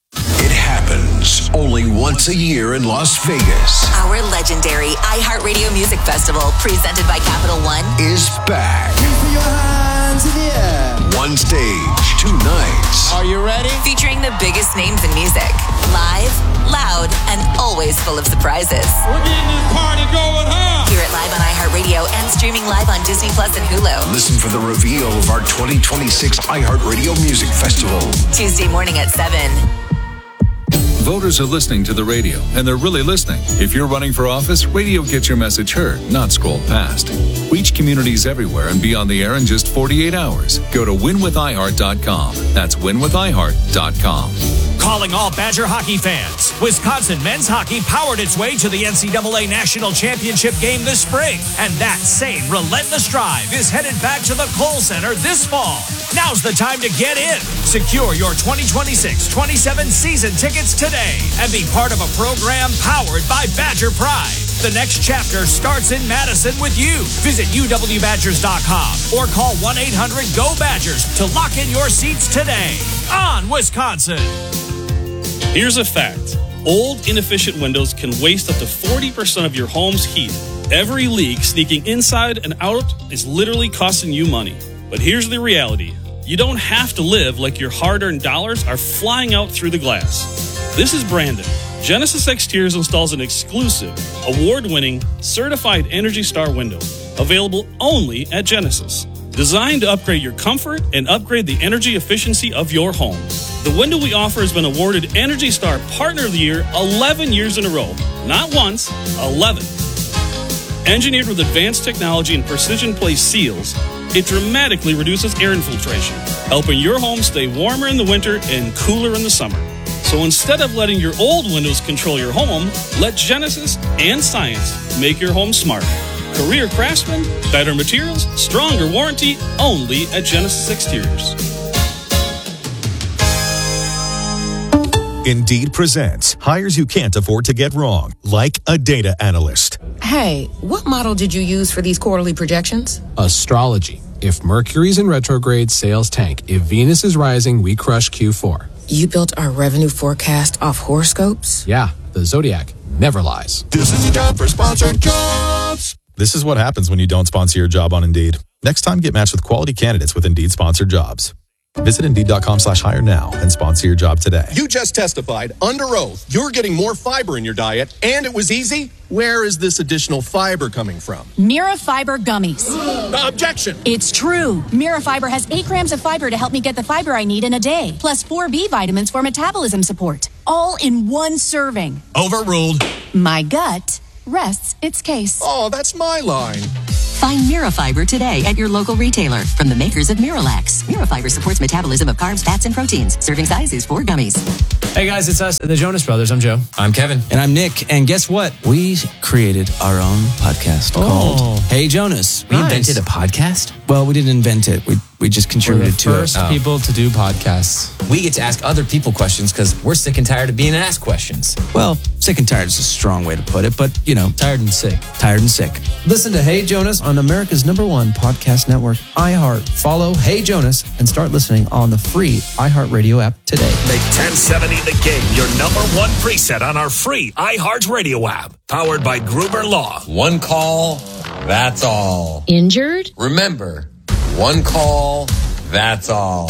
It happens only once a year in Las Vegas. Our legendary iHeartRadio Music Festival, presented by Capital One, is back. Put your hands in the air. One stage, two nights. Are you ready? featuring the biggest names in music. Live, loud, and always full of surprises. We're getting this party going, huh? Hear it live on iHeartRadio and streaming live on Disney Plus and Hulu. Listen for the reveal of our twenty twenty-six iHeartRadio Music Festival. Tuesday morning at seven. Voters are listening to the radio, and they're really listening. If you're running for office, radio gets your message heard, not scrolled past. Reach communities everywhere and be on the air in just forty-eight hours. Go to win with i heart dot com. That's win with i heart dot com. Calling all Badger hockey fans. Wisconsin men's hockey powered its way to the N C double A National Championship game this spring. And that same relentless drive is headed back to the Kohl Center this fall. Now's the time to get in. Secure your twenty twenty-six twenty-seven season tickets today and be part of a program powered by Badger Pride. The next chapter starts in Madison with you. Visit u w badgers dot com or call one eight hundred G O Badgers to lock in your seats today. On Wisconsin. Here's a fact. Old, inefficient windows can waste up to forty percent of your home's heat. Every leak sneaking inside and out is literally costing you money. But here's the reality. You don't have to live like your hard-earned dollars are flying out through the glass. This is Brandon. Genesis Exteriors installs an exclusive, award-winning, certified Energy Star window, available only at Genesis. Designed to upgrade your comfort and upgrade the energy efficiency of your home. The window we offer has been awarded Energy Star Partner of the Year eleven years in a row. Not once, eleven. Engineered with advanced technology and precision placed seals, it dramatically reduces air infiltration, helping your home stay warmer in the winter and cooler in the summer. So instead of letting your old windows control your home, let Genesis and science make your home smarter. Career craftsman, better materials, stronger warranty, only at Genesis Exteriors. Indeed presents hires you can't afford to get wrong, like a data analyst. Hey, what model did you use for these quarterly projections? Astrology. If Mercury's in retrograde, sales tank. If Venus is rising, we crush Q four. You built our revenue forecast off horoscopes? Yeah, the Zodiac never lies. This is the time for sponsored jobs. This is what happens when you don't sponsor your job on Indeed. Next time, get matched with quality candidates with Indeed sponsored jobs. Visit Indeed.com slash hire now and sponsor your job today. You just testified under oath you're getting more fiber in your diet, and it was easy. Where is this additional fiber coming from? Mira Fiber Gummies. Uh, objection. It's true. Mira Fiber has eight grams of fiber to help me get the fiber I need in a day, plus four B vitamins for metabolism support, all in one serving. Overruled. My gut rests its case. Oh, that's my line. Find Mirafiber today at your local retailer from the makers of Miralax. Mirafiber supports metabolism of carbs, fats, and proteins. Serving size is four gummies. Hey guys, it's us, the Jonas Brothers. I'm Joe. I'm Kevin. And I'm Nick. And guess what? We created our own podcast Oh. called Hey Jonas. We invented a podcast? Well, we didn't invent it. We we just contributed the to first it. people to do podcasts. We get to ask other people questions because we're sick and tired of being asked questions. Well, sick and tired is a strong way to put it, but you know, Tired and sick. tired and sick. Listen to Hey Jonas on America's number one podcast network, iHeart. Follow Hey Jonas and start listening on the free iHeartRadio app today. Make ten seventy The Game your number one preset on our free iHeart Radio app. Powered by Gruber Law. One call, that's all. Injured? Remember, one call, that's all.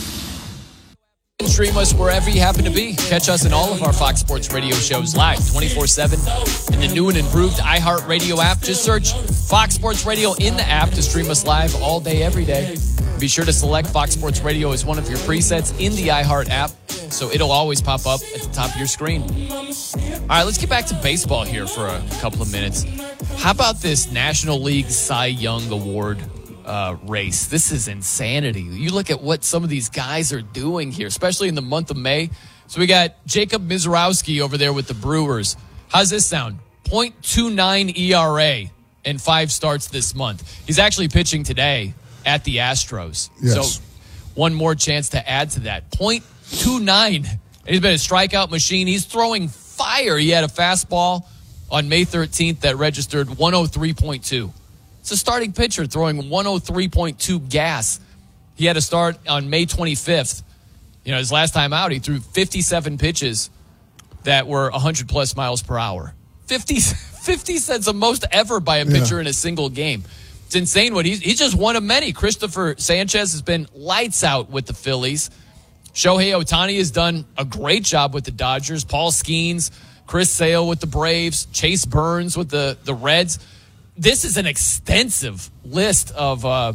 Stream us wherever you happen to be. Catch us in all of our Fox Sports Radio shows live twenty-four seven in the new and improved iHeartRadio app. Just search Fox Sports Radio in the app to stream us live all day, every day. Be sure to select Fox Sports Radio as one of your presets in the iHeart app, so it'll always pop up at the top of your screen. All right, let's get back to baseball here for a couple of minutes. How about this National League Cy Young Award uh, race? This is insanity. You look at what some of these guys are doing here, especially in the month of May. So we got Jacob Mizrowski over there with the Brewers. How's this sound? point two nine E R A in five starts this month. He's actually pitching today at the Astros. Yes. So one more chance to add to that. point two nine. He's been a strikeout machine. He's throwing fire. He had a fastball on May thirteenth that registered one oh three point two. It's a starting pitcher throwing one oh three point two gas. He had a start on May twenty-fifth. You know, his last time out, he threw fifty-seven pitches that were one hundred plus miles per hour. fifty, fifty cents the most ever by a pitcher Yeah. in a single game. It's insane what he's, he's just one of many. Christopher Sanchez has been lights out with the Phillies. Shohei Ohtani has done a great job with the Dodgers. Paul Skeens, Chris Sale with the Braves, Chase Burns with the, the Reds. This is an extensive list of uh,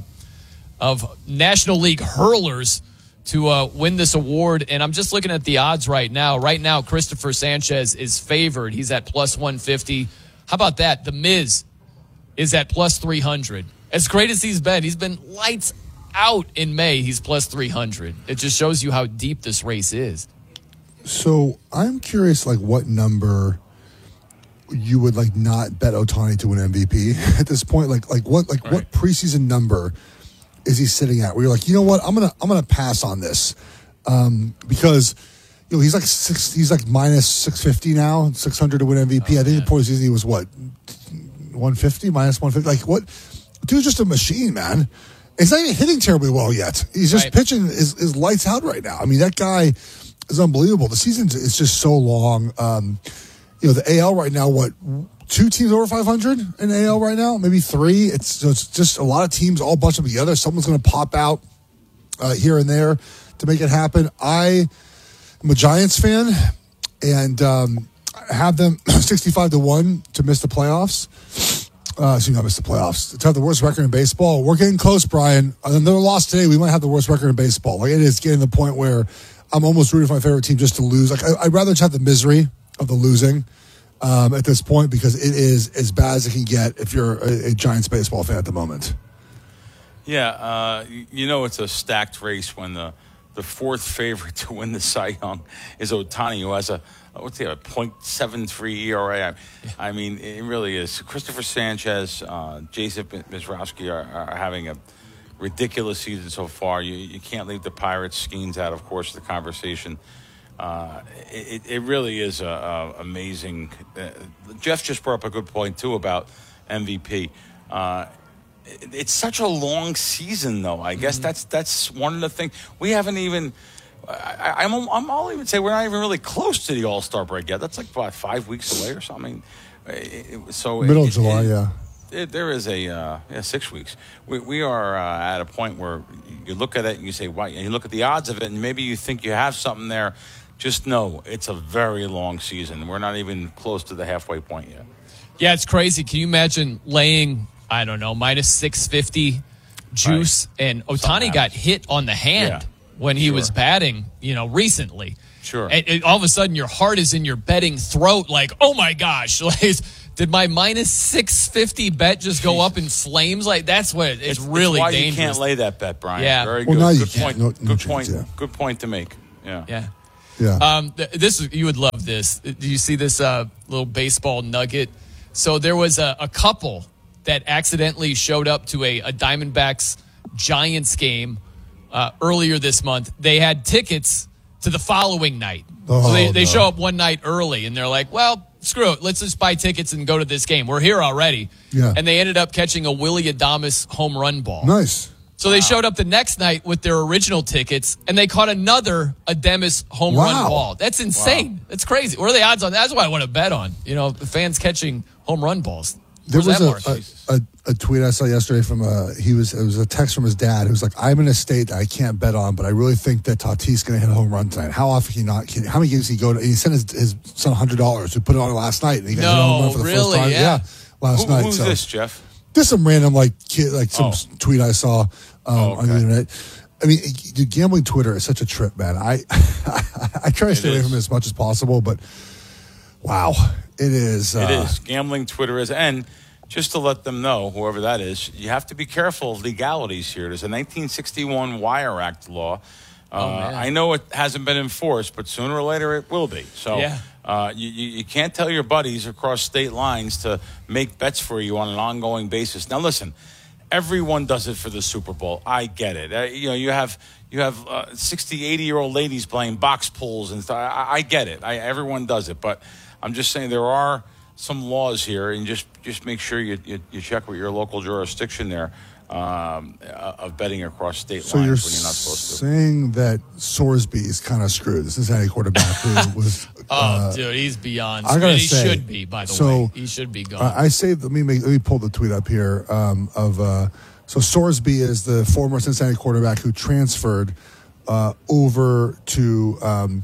of National League hurlers to uh, win this award. And I'm just looking at the odds right now. Right now, Christopher Sanchez is favored. He's at plus one fifty. How about that? The Miz is at plus three hundred. As great as he's been, he's been lights out in May. He's plus three hundred. It just shows you how deep this race is. So I'm curious, like, what number you would like not bet Ohtani to win M V P at this point? Like, like what, like what preseason number is he sitting at? Where you're like, you know what, I'm gonna, I'm gonna pass on this um, because you know he's like six, he's like minus six fifty now, six hundred to win M V P. Oh, I think man. the postseason he was what, one fifty, minus one fifty. Like, what? Dude's just a machine, man. He's not even hitting terribly well yet. He's just right. pitching is, is lights out right now. I mean, that guy is unbelievable. The season is just so long. Um, you know, the A L right now, what, two teams over five hundred in A L right now? Maybe three. It's, so it's just a lot of teams all bunched them together. Someone's going to pop out uh, here and there to make it happen. I am a Giants fan, and um, I have them sixty-five to one to miss the playoffs. Uh, so you not miss the playoffs. To have the worst record in baseball. We're getting close, Brian. Another loss today, we might have the worst record in baseball. Like, it is getting to the point where I'm almost rooting for my favorite team just to lose. Like, I, I'd rather just have the misery of the losing um, at this point, because it is as bad as it can get if you're a, a Giants baseball fan at the moment. Yeah, uh, you know it's a stacked race when the, the fourth favorite to win the Cy Young is Ohtani, who has a what's he have, a point seven three E R A. I, I mean, it really is. Christopher Sanchez, uh, Jason Mizrowski are, are having a ridiculous season so far. You you can't leave the Pirates' Skeens out, of course, of the conversation. Uh, it, it really is a, a amazing. Uh, Jeff just brought up a good point too about M V P. Uh, it, it's such a long season, though. I guess mm-hmm. that's that's one of the things we haven't even. I, I'm I'm I'll even say we're not even really close to the All Star break yet. That's like about five weeks away or something. It, it, so middle it, of July, it, yeah. It, there is a uh, yeah six weeks. We we are uh, at a point where you look at it and you say, "Wow!" And you look at the odds of it, and maybe you think you have something there. Just know it's a very long season. We're not even close to the halfway point yet. Yeah, it's crazy. Can you imagine laying, I don't know, minus six fifty juice? Right. And Ohtani got hit on the hand yeah, when he sure. was batting, you know, recently. Sure. And, and all of a sudden your heart is in your betting throat like, oh, my gosh. Like, did my minus six fifty bet just go up in flames? Like, that's what it's, it's really it's why dangerous. You can't lay that bet, Brian. Yeah. Very well, good. Now you good can't. point. No, no good chance, point. Yeah. Good point to make. Yeah. Yeah. Yeah. Um, th- this you would love this. Do you see this uh, little baseball nugget? So there was a, a couple that accidentally showed up to a, a Diamondbacks Giants game uh, earlier this month. They had tickets to the following night. Oh, so they, they no. show up one night early, and they're like, well, screw it. Let's just buy tickets and go to this game. We're here already. Yeah. And they ended up catching a Willie Adames home run ball. Nice. So they showed up the next night with their original tickets, and they caught another Adames home wow. run ball. That's insane. Wow. That's crazy. What are the odds on that? That's what I want to bet on. You know, the fans catching home run balls. There Where's was that a, a, a, a tweet I saw yesterday from a, he was, it was a text from his dad. It was like, I'm in a state that I can't bet on, but I really think that Tatis going to hit a home run tonight. How often can he not, can, how many games he go to? And he sent his, his son one hundred dollars who put it on last night. And he got no, hit a home run for the really? first time. Yeah. yeah last Who, night. Who's so. this, Jeff? Just some random, like, kid, like some Oh. tweet I saw um, Oh, okay. on the internet. I mean, dude, gambling Twitter is such a trip, man. I I try to It stay away is. from it as much as possible, but wow, it is. Uh, It is. Gambling Twitter is. And just to let them know, whoever that is, you have to be careful of legalities here. There's a nineteen sixty-one Wire Act law. Uh, Oh, man. I know it hasn't been enforced, but sooner or later it will be. So Yeah. uh, you, you you can't tell your buddies across state lines to make bets for you on an ongoing basis. Now, listen, everyone does it for the Super Bowl. I get it. Uh, you know, you have you have uh, sixty, eighty-year-old ladies playing box pools and stuff. I, I get it. I, everyone does it. But I'm just saying there are some laws here, and just, just make sure you, you, you check with your local jurisdiction there um, of betting across state So lines you're when you're not supposed to. saying that Sorsby is kind of screwed. The Cincinnati quarterback who was. Oh, uh, dude, he's beyond. I gotta and he say, should be, by the so, way. He should be gone. Uh, I saved. Let me make. Let me pull the tweet up here. Um, of uh, so Sorsby is the former Cincinnati quarterback who transferred uh, over to. Um,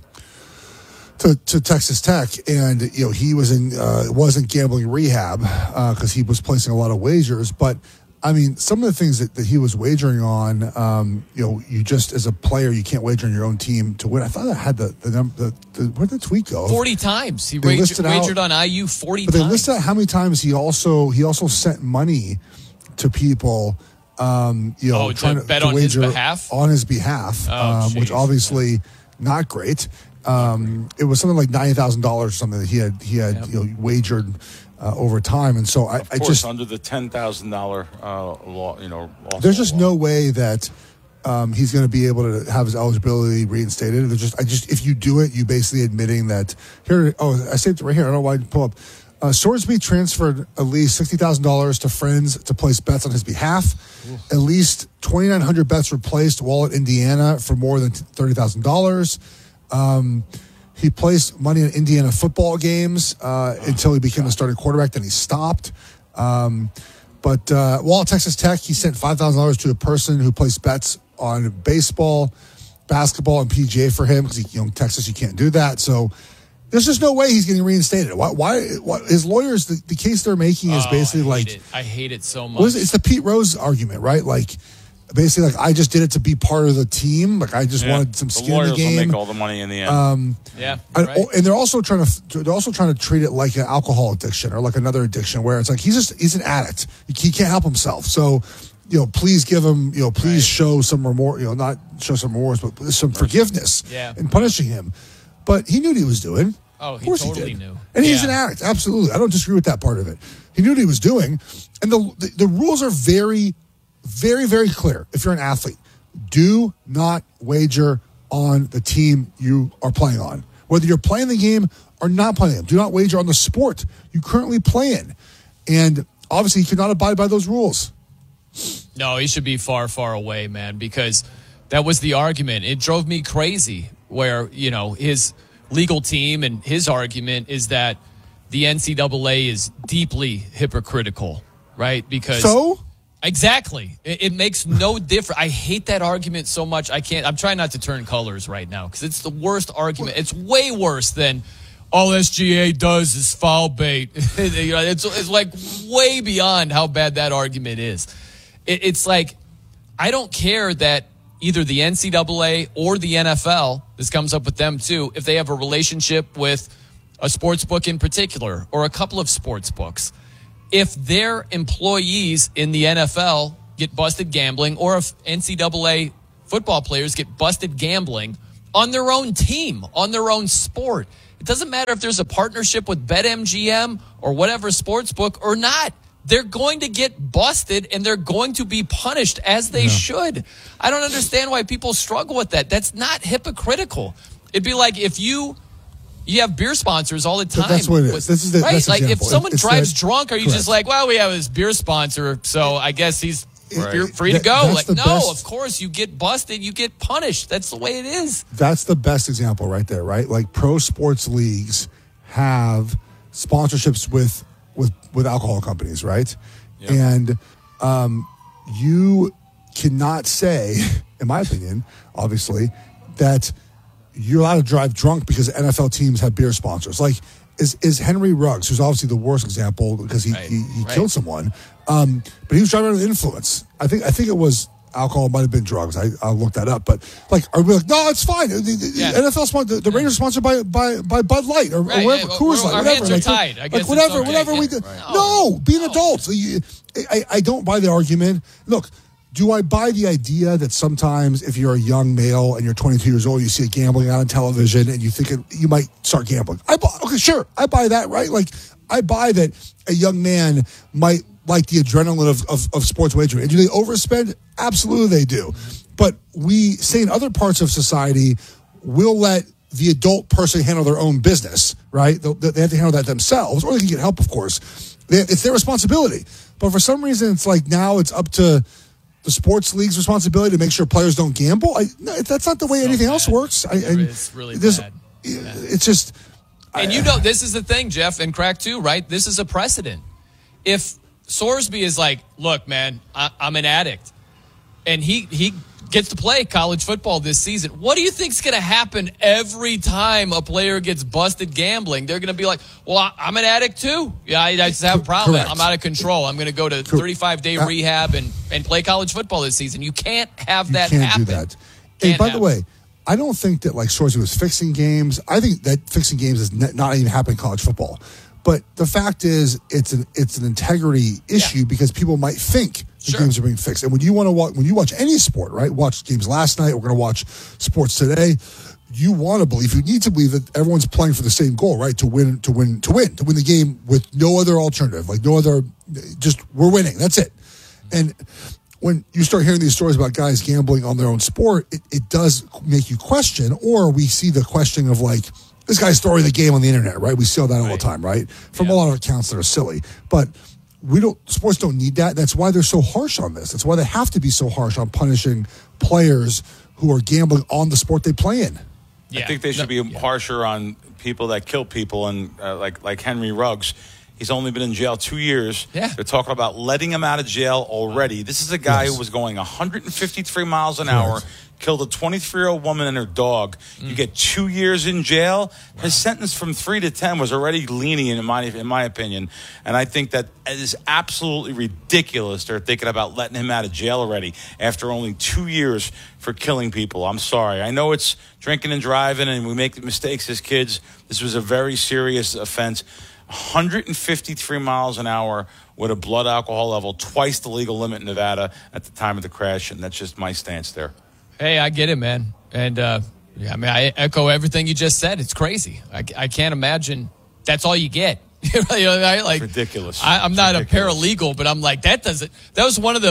To, to Texas Tech, and you know he was in uh, wasn't gambling rehab because uh, he was placing a lot of wagers. But I mean, some of the things that, that he was wagering on, um, you know, you just as a player you can't wager on your own team to win. I thought I had the the, num- the, the where did the tweet go? Forty times he They wagered, listed out- wagered on I U forty But they times. listed out how many times he also he also sent money to people. Um, you know, Oh, to trying to, bet to on his wager behalf? on his behalf, Oh, um, which jeez. obviously not great. Um, it was something like ninety thousand dollars or something that he had he had Yep. you know wagered uh, over time, and so I, Of I course, just under the ten thousand dollar uh, law, you know. also there's just law. no way that um, he's going to be able to have his eligibility reinstated. There's just I just if you do it, you basically admitting that here. Oh, I saved it right here. I don't know why I didn't pull up. Uh, Sorsby transferred at least sixty thousand dollars to friends to place bets on his behalf. At least twenty-nine hundred bets were placed while at Indiana for more than thirty thousand dollars. Um, he placed money in Indiana football games uh, oh, until he became God. a starting quarterback. Then he stopped. Um, but uh, while at Texas Tech, he sent five thousand dollars to a person who placed bets on baseball, basketball, and P G A for him because, you know, in Texas, you can't do that. So there's just no way he's getting reinstated. Why? Why? why his lawyers, the, the case they're making is Oh, basically I hate like it. I hate it so much. what is it? It's the Pete Rose argument, right? Like basically, like I just did it to be part of the team. Like I just Yeah. wanted some The skin in lawyers the game. will make all the money in the end. Um, yeah, and, right. and they're also trying to they're also trying to treat it like an alcohol addiction or like another addiction where it's like he's just he's an addict. He can't help himself. So, you know, please give him, you know, please Right. show some remorse, you know, not show some remorse, but some forgiveness Yeah. in punishing him. But he knew what he was doing. Oh, Of he course totally he did. knew. And he's Yeah. an addict. Absolutely. I don't disagree with that part of it. He knew what he was doing. And the, the, the rules are very, very, very clear if you're an athlete. Do not wager on the team you are playing on. Whether you're playing the game or not playing the game. Do not wager on the sport you currently play in. And obviously, he cannot abide by those rules. No, he should be far, far away, man, because that was the argument. It drove me crazy where, you know, his legal team and his argument is that the N C double A is deeply hypocritical, right? Because So? Exactly. It, it makes no difference. I hate that argument so much. I can't. I'm trying not to turn colors right now because it's the worst argument. It's way worse than all S G A does is foul bait. You know, it's, it's like way beyond how bad that argument is. It, it's like, I don't care that either the N C double A or the N F L, this comes up with them too, if they have a relationship with a sports book in particular or a couple of sports books. If their employees in the N F L get busted gambling, or if N C double A football players get busted gambling on their own team, on their own sport, it doesn't matter if there's a partnership with BetMGM or whatever sports book or not. They're going to get busted and they're going to be punished as they yeah. should. I don't understand why people struggle with that. That's not hypocritical. It'd be like if you... You have beer sponsors all the time. That's what it is. This is the right. That's like example. if someone it's drives that, drunk, are you correct. just like, well, we have this beer sponsor, so I guess he's right. free to that, go? Like, no, best, of course you get busted, you get punished. That's the way it is. That's the best example right there, right? Like pro sports leagues have sponsorships with with with alcohol companies, right? Yep. And um, you cannot say, in my opinion, obviously, that you're allowed to drive drunk because N F L teams have beer sponsors. Like, is is Henry Ruggs, who's obviously the worst example because he, right. he, he right. killed someone, um, but he was driving under influence. I think I think it was alcohol, it might have been drugs. I, I'll look that up. But, like, are we like, no, it's fine. The, the yeah. N F L sponsor, the, the yeah. Raiders are sponsored by, by, by Bud Light or, right. or whatever, yeah. Coors Light, our whatever. hands are like, tied. I guess like whatever, okay. whatever yeah. we do. Right. No, be an adult. So you, I, I don't buy the argument. Look, do I buy the idea that sometimes if you're a young male and you're twenty-two years old, you see it gambling on television and you think it, you might start gambling? I buy, okay, sure, I buy that, right? Like, I buy that a young man might like the adrenaline of, of, of sports wagering. And do they overspend? Absolutely they do. But we say in other parts of society, we'll let the adult person handle their own business, right? They, they have to handle that themselves, or they can get help, of course. They, it's their responsibility. But for some reason, it's like now it's up to the sports league's responsibility to make sure players don't gamble. I, no, that's not the way so anything bad. else works. I, and it's really bad. Yeah. It's just... And I, you know, this is the thing, Jeff, and Crack too, right? This is a precedent. If Sorsby is like, look, man, I, I'm an addict, and he he gets to play college football this season, what do you think's going to happen every time a player gets busted gambling? They're going to be like, well, I, I'm an addict too. Yeah, I, I just have a problem. Correct. I'm out of control. I'm going to go to thirty-five day uh, rehab and, and play college football this season. You can't have you that can't happen. Do that. Hey, by happen. the way, I don't think that like Sorsby was fixing games. I think that fixing games is not even happening in college football. But the fact is, it's an it's an integrity issue yeah. because people might think the sure. games are being fixed. And when you want to watch, when you watch any sport, right? Watch games last night. We're going to watch sports today. You want to believe, you need to believe that everyone's playing for the same goal, right? To win, to win, to win, to win the game with no other alternative, like no other. Just we're winning. That's it. And when you start hearing these stories about guys gambling on their own sport, it, it does make you question, or we see the question of like, this guy's throwing the game on the internet, right? We see all that all right. the time, right? From yeah. a lot of accounts that are silly. But we don't, sports don't need that. That's why they're so harsh on this. That's why they have to be so harsh on punishing players who are gambling on the sport they play in. Yeah. I think they should no, be yeah. harsher on people that kill people, and uh, like like Henry Ruggs. He's only been in jail two years. Yeah. They're talking about letting him out of jail already. This is a guy yes. who was going one hundred fifty-three miles an hour, right. killed a twenty-three-year-old woman and her dog. Mm. You get two years in jail. Wow. His sentence from three to ten was already lenient, in my in my opinion. And I think that it is absolutely ridiculous. They're thinking about letting him out of jail already after only two years for killing people. I'm sorry. I know it's drinking and driving, and we make mistakes as kids. This was a very serious offense. one hundred fifty-three miles an hour with a blood alcohol level, twice the legal limit in Nevada at the time of the crash, and that's just my stance there. Hey, I get it, man. And, uh, yeah, I mean, I echo everything you just said. It's crazy. I, I can't imagine that's all you get. You know, I, like, it's ridiculous. I, I'm it's not ridiculous. a paralegal, but I'm like, that doesn't – that was one of the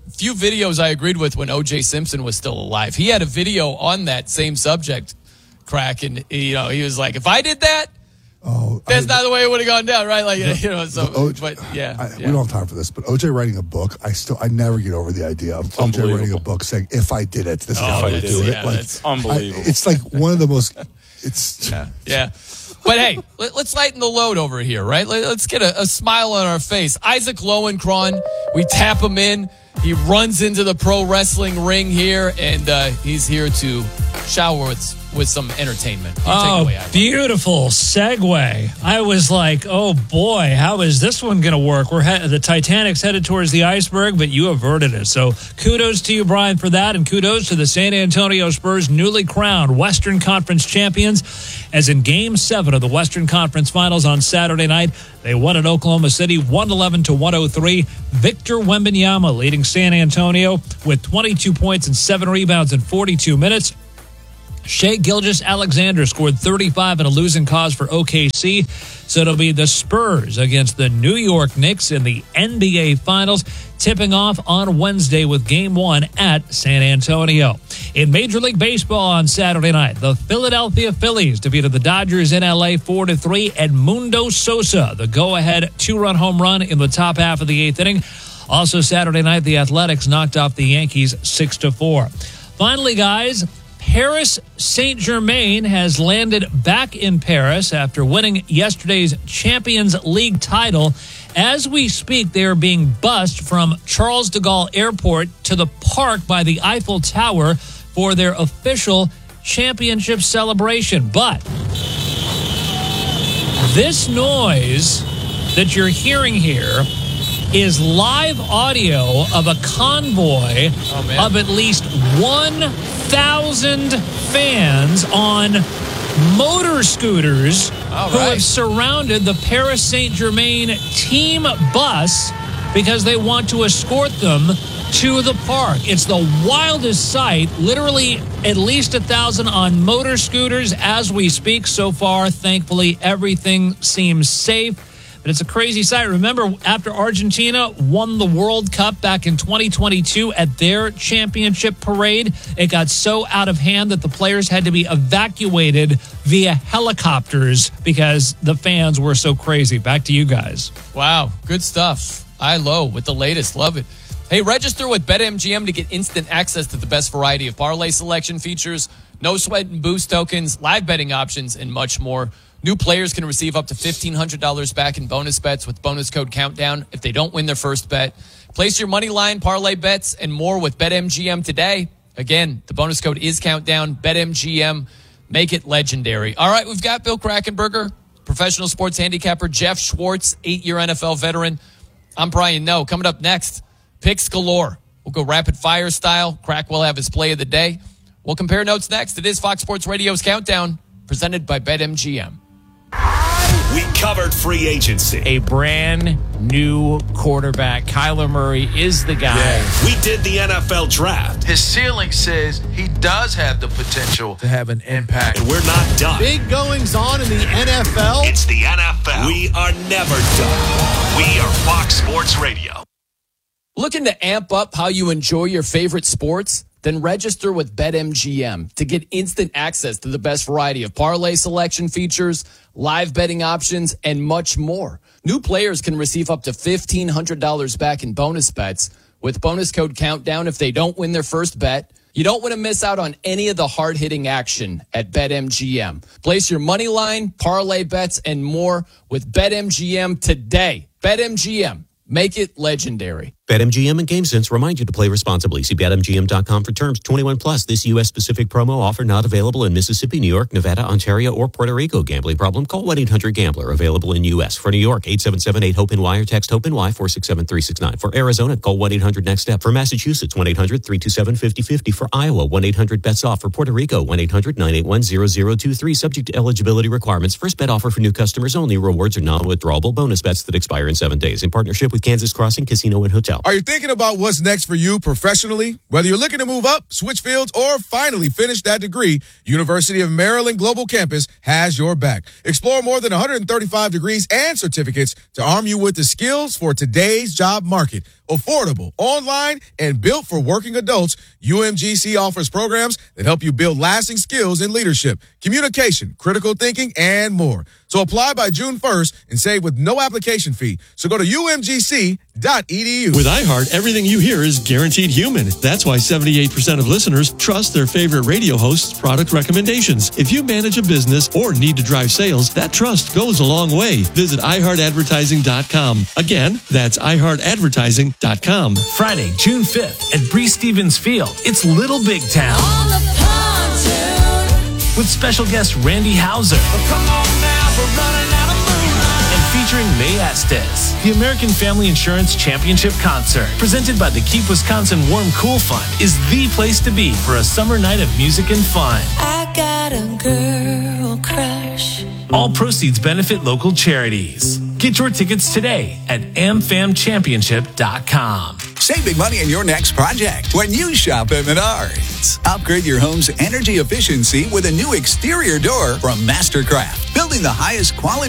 few videos I agreed with when O J Simpson was still alive. He had a video on that same subject, Crack, and you know he was like, if I did that, oh, that's I, not the way it would have gone down, right? Like no, you know, so O J, but yeah, I, yeah, we don't have time for this. But O J writing a book, I still I never get over the idea of O J writing a book saying, if I did it, this is oh, how I would do yeah, it. Like, that's unbelievable. I, it's like one of the most. It's yeah, yeah. But hey, let, let's lighten the load over here, right? Let, let's get a, a smile on our face. Isaac Lowenkron, we tap him in. He runs into the pro wrestling ring here, and uh, he's here to shower with, with some entertainment. You oh, take away, beautiful segue. I was like, oh boy, how is this one going to work? We're he- the Titanic's headed towards the iceberg, but you averted it. So kudos to you, Brian, for that, and kudos to the San Antonio Spurs, newly crowned Western Conference champions, as in Game seven of the Western Conference Finals on Saturday night, they won at Oklahoma City, one eleven to one oh three. Victor Wembanyama leading San Antonio with twenty-two points and seven rebounds in forty-two minutes. Shai Gilgeous-Alexander scored thirty-five in a losing cause for O K C. So it'll be the Spurs against the New York Knicks in the N B A Finals, tipping off on Wednesday with Game one at San Antonio. In Major League Baseball on Saturday night, the Philadelphia Phillies defeated the Dodgers in L A four to three. Edmundo Sosa, the go-ahead two-run home run in the top half of the eighth inning. Also Saturday night, the Athletics knocked off the Yankees six to four. Finally, guys, Paris Saint-Germain has landed back in Paris after winning yesterday's Champions League title. As we speak, they are being bussed from Charles de Gaulle Airport to the park by the Eiffel Tower for their official championship celebration. But this noise that you're hearing here is live audio of a convoy oh, of at least one thousand fans on motor scooters All who right. have surrounded the Paris Saint-Germain team bus because they want to escort them to the park. It's the wildest sight. Literally at least a thousand on motor scooters as we speak so far. Thankfully, everything seems safe. But it's a crazy sight. Remember, after Argentina won the World Cup back in twenty twenty-two at their championship parade, it got so out of hand that the players had to be evacuated via helicopters because the fans were so crazy. Back to you guys. Wow, good stuff. I low with the latest. Love it. Hey, register with BetMGM to get instant access to the best variety of parlay selection features, no sweat and boost tokens, live betting options, and much more. New players can receive up to fifteen hundred dollars back in bonus bets with bonus code COUNTDOWN if they don't win their first bet. Place your money line, parlay bets, and more with BetMGM today. Again, the bonus code is COUNTDOWN. BetMGM. Make it legendary. All right, we've got Bill Krackomberger, professional sports handicapper, Jeff Schwartz, eight-year N F L veteran. I'm Brian Noe. Coming up next, picks galore. We'll go rapid fire style. Crack will have his play of the day. We'll compare notes next. It is Fox Sports Radio's Countdown, presented by BetMGM. We covered free agency. A brand new quarterback. Kyler Murray is the guy. Yeah. We did the N F L draft. His ceiling says he does have the potential to have an impact. And we're not done. Big goings on in the N F L. It's the N F L. We are never done. We are Fox Sports Radio. Looking to amp up how you enjoy your favorite sports? Then register with BetMGM to get instant access to the best variety of parlay selection features, live betting options, and much more. New players can receive up to fifteen hundred dollars back in bonus bets with bonus code COUNTDOWN if they don't win their first bet. You don't want to miss out on any of the hard-hitting action at BetMGM. Place your money line, parlay bets, and more with BetMGM today. BetMGM. Make it legendary. BetMGM and GameSense remind you to play responsibly. See Bet M G M dot com for terms. twenty-one plus. This U S-specific promo offer not available in Mississippi, New York, Nevada, Ontario, or Puerto Rico. Gambling problem? Call one eight hundred gambler. Available in U S. For New York, eight seven seven eight hope N Y or text HOPE-NY four six seven three six nine. For Arizona, call one eight hundred next step. For Massachusetts, one eight hundred three two seven five zero five zero. For Iowa, one eight hundred bets off. For Puerto Rico, one eight hundred nine eight one zero zero two three. Subject to eligibility requirements. First bet offer for new customers only. Rewards are non-withdrawable bonus bets that expire in seven days. In partnership with Kansas Crossing Casino and Hotel. Are you thinking about what's next for you professionally? Whether you're looking to move up, switch fields, or finally finish that degree, University of Maryland Global Campus has your back. Explore more than one hundred thirty-five degrees and certificates to arm you with the skills for today's job market. affordable, online, and built for working adults, U M G C offers programs that help you build lasting skills in leadership, communication, critical thinking, and more. So apply by June first and save with no application fee. So go to U M G C dot E D U. With iHeart, everything you hear is guaranteed human. That's why seventy-eight percent of listeners trust their favorite radio host's product recommendations. If you manage a business or need to drive sales, that trust goes a long way. Visit i heart advertising dot com. Again, that's i heart advertising dot com. Friday, June fifth at Bree Stevens Field. It's Little Big Town. With special guest Randy Houser. And featuring May Estes. The American Family Insurance Championship Concert, presented by the Keep Wisconsin Warm Cool Fund, is the place to be for a summer night of music and fun. I got a girl crush. All proceeds benefit local charities. Get your tickets today at am fam championship dot com. Save big money on your next project when you shop at Menards. Upgrade your home's energy efficiency with a new exterior door from Mastercraft, building the highest quality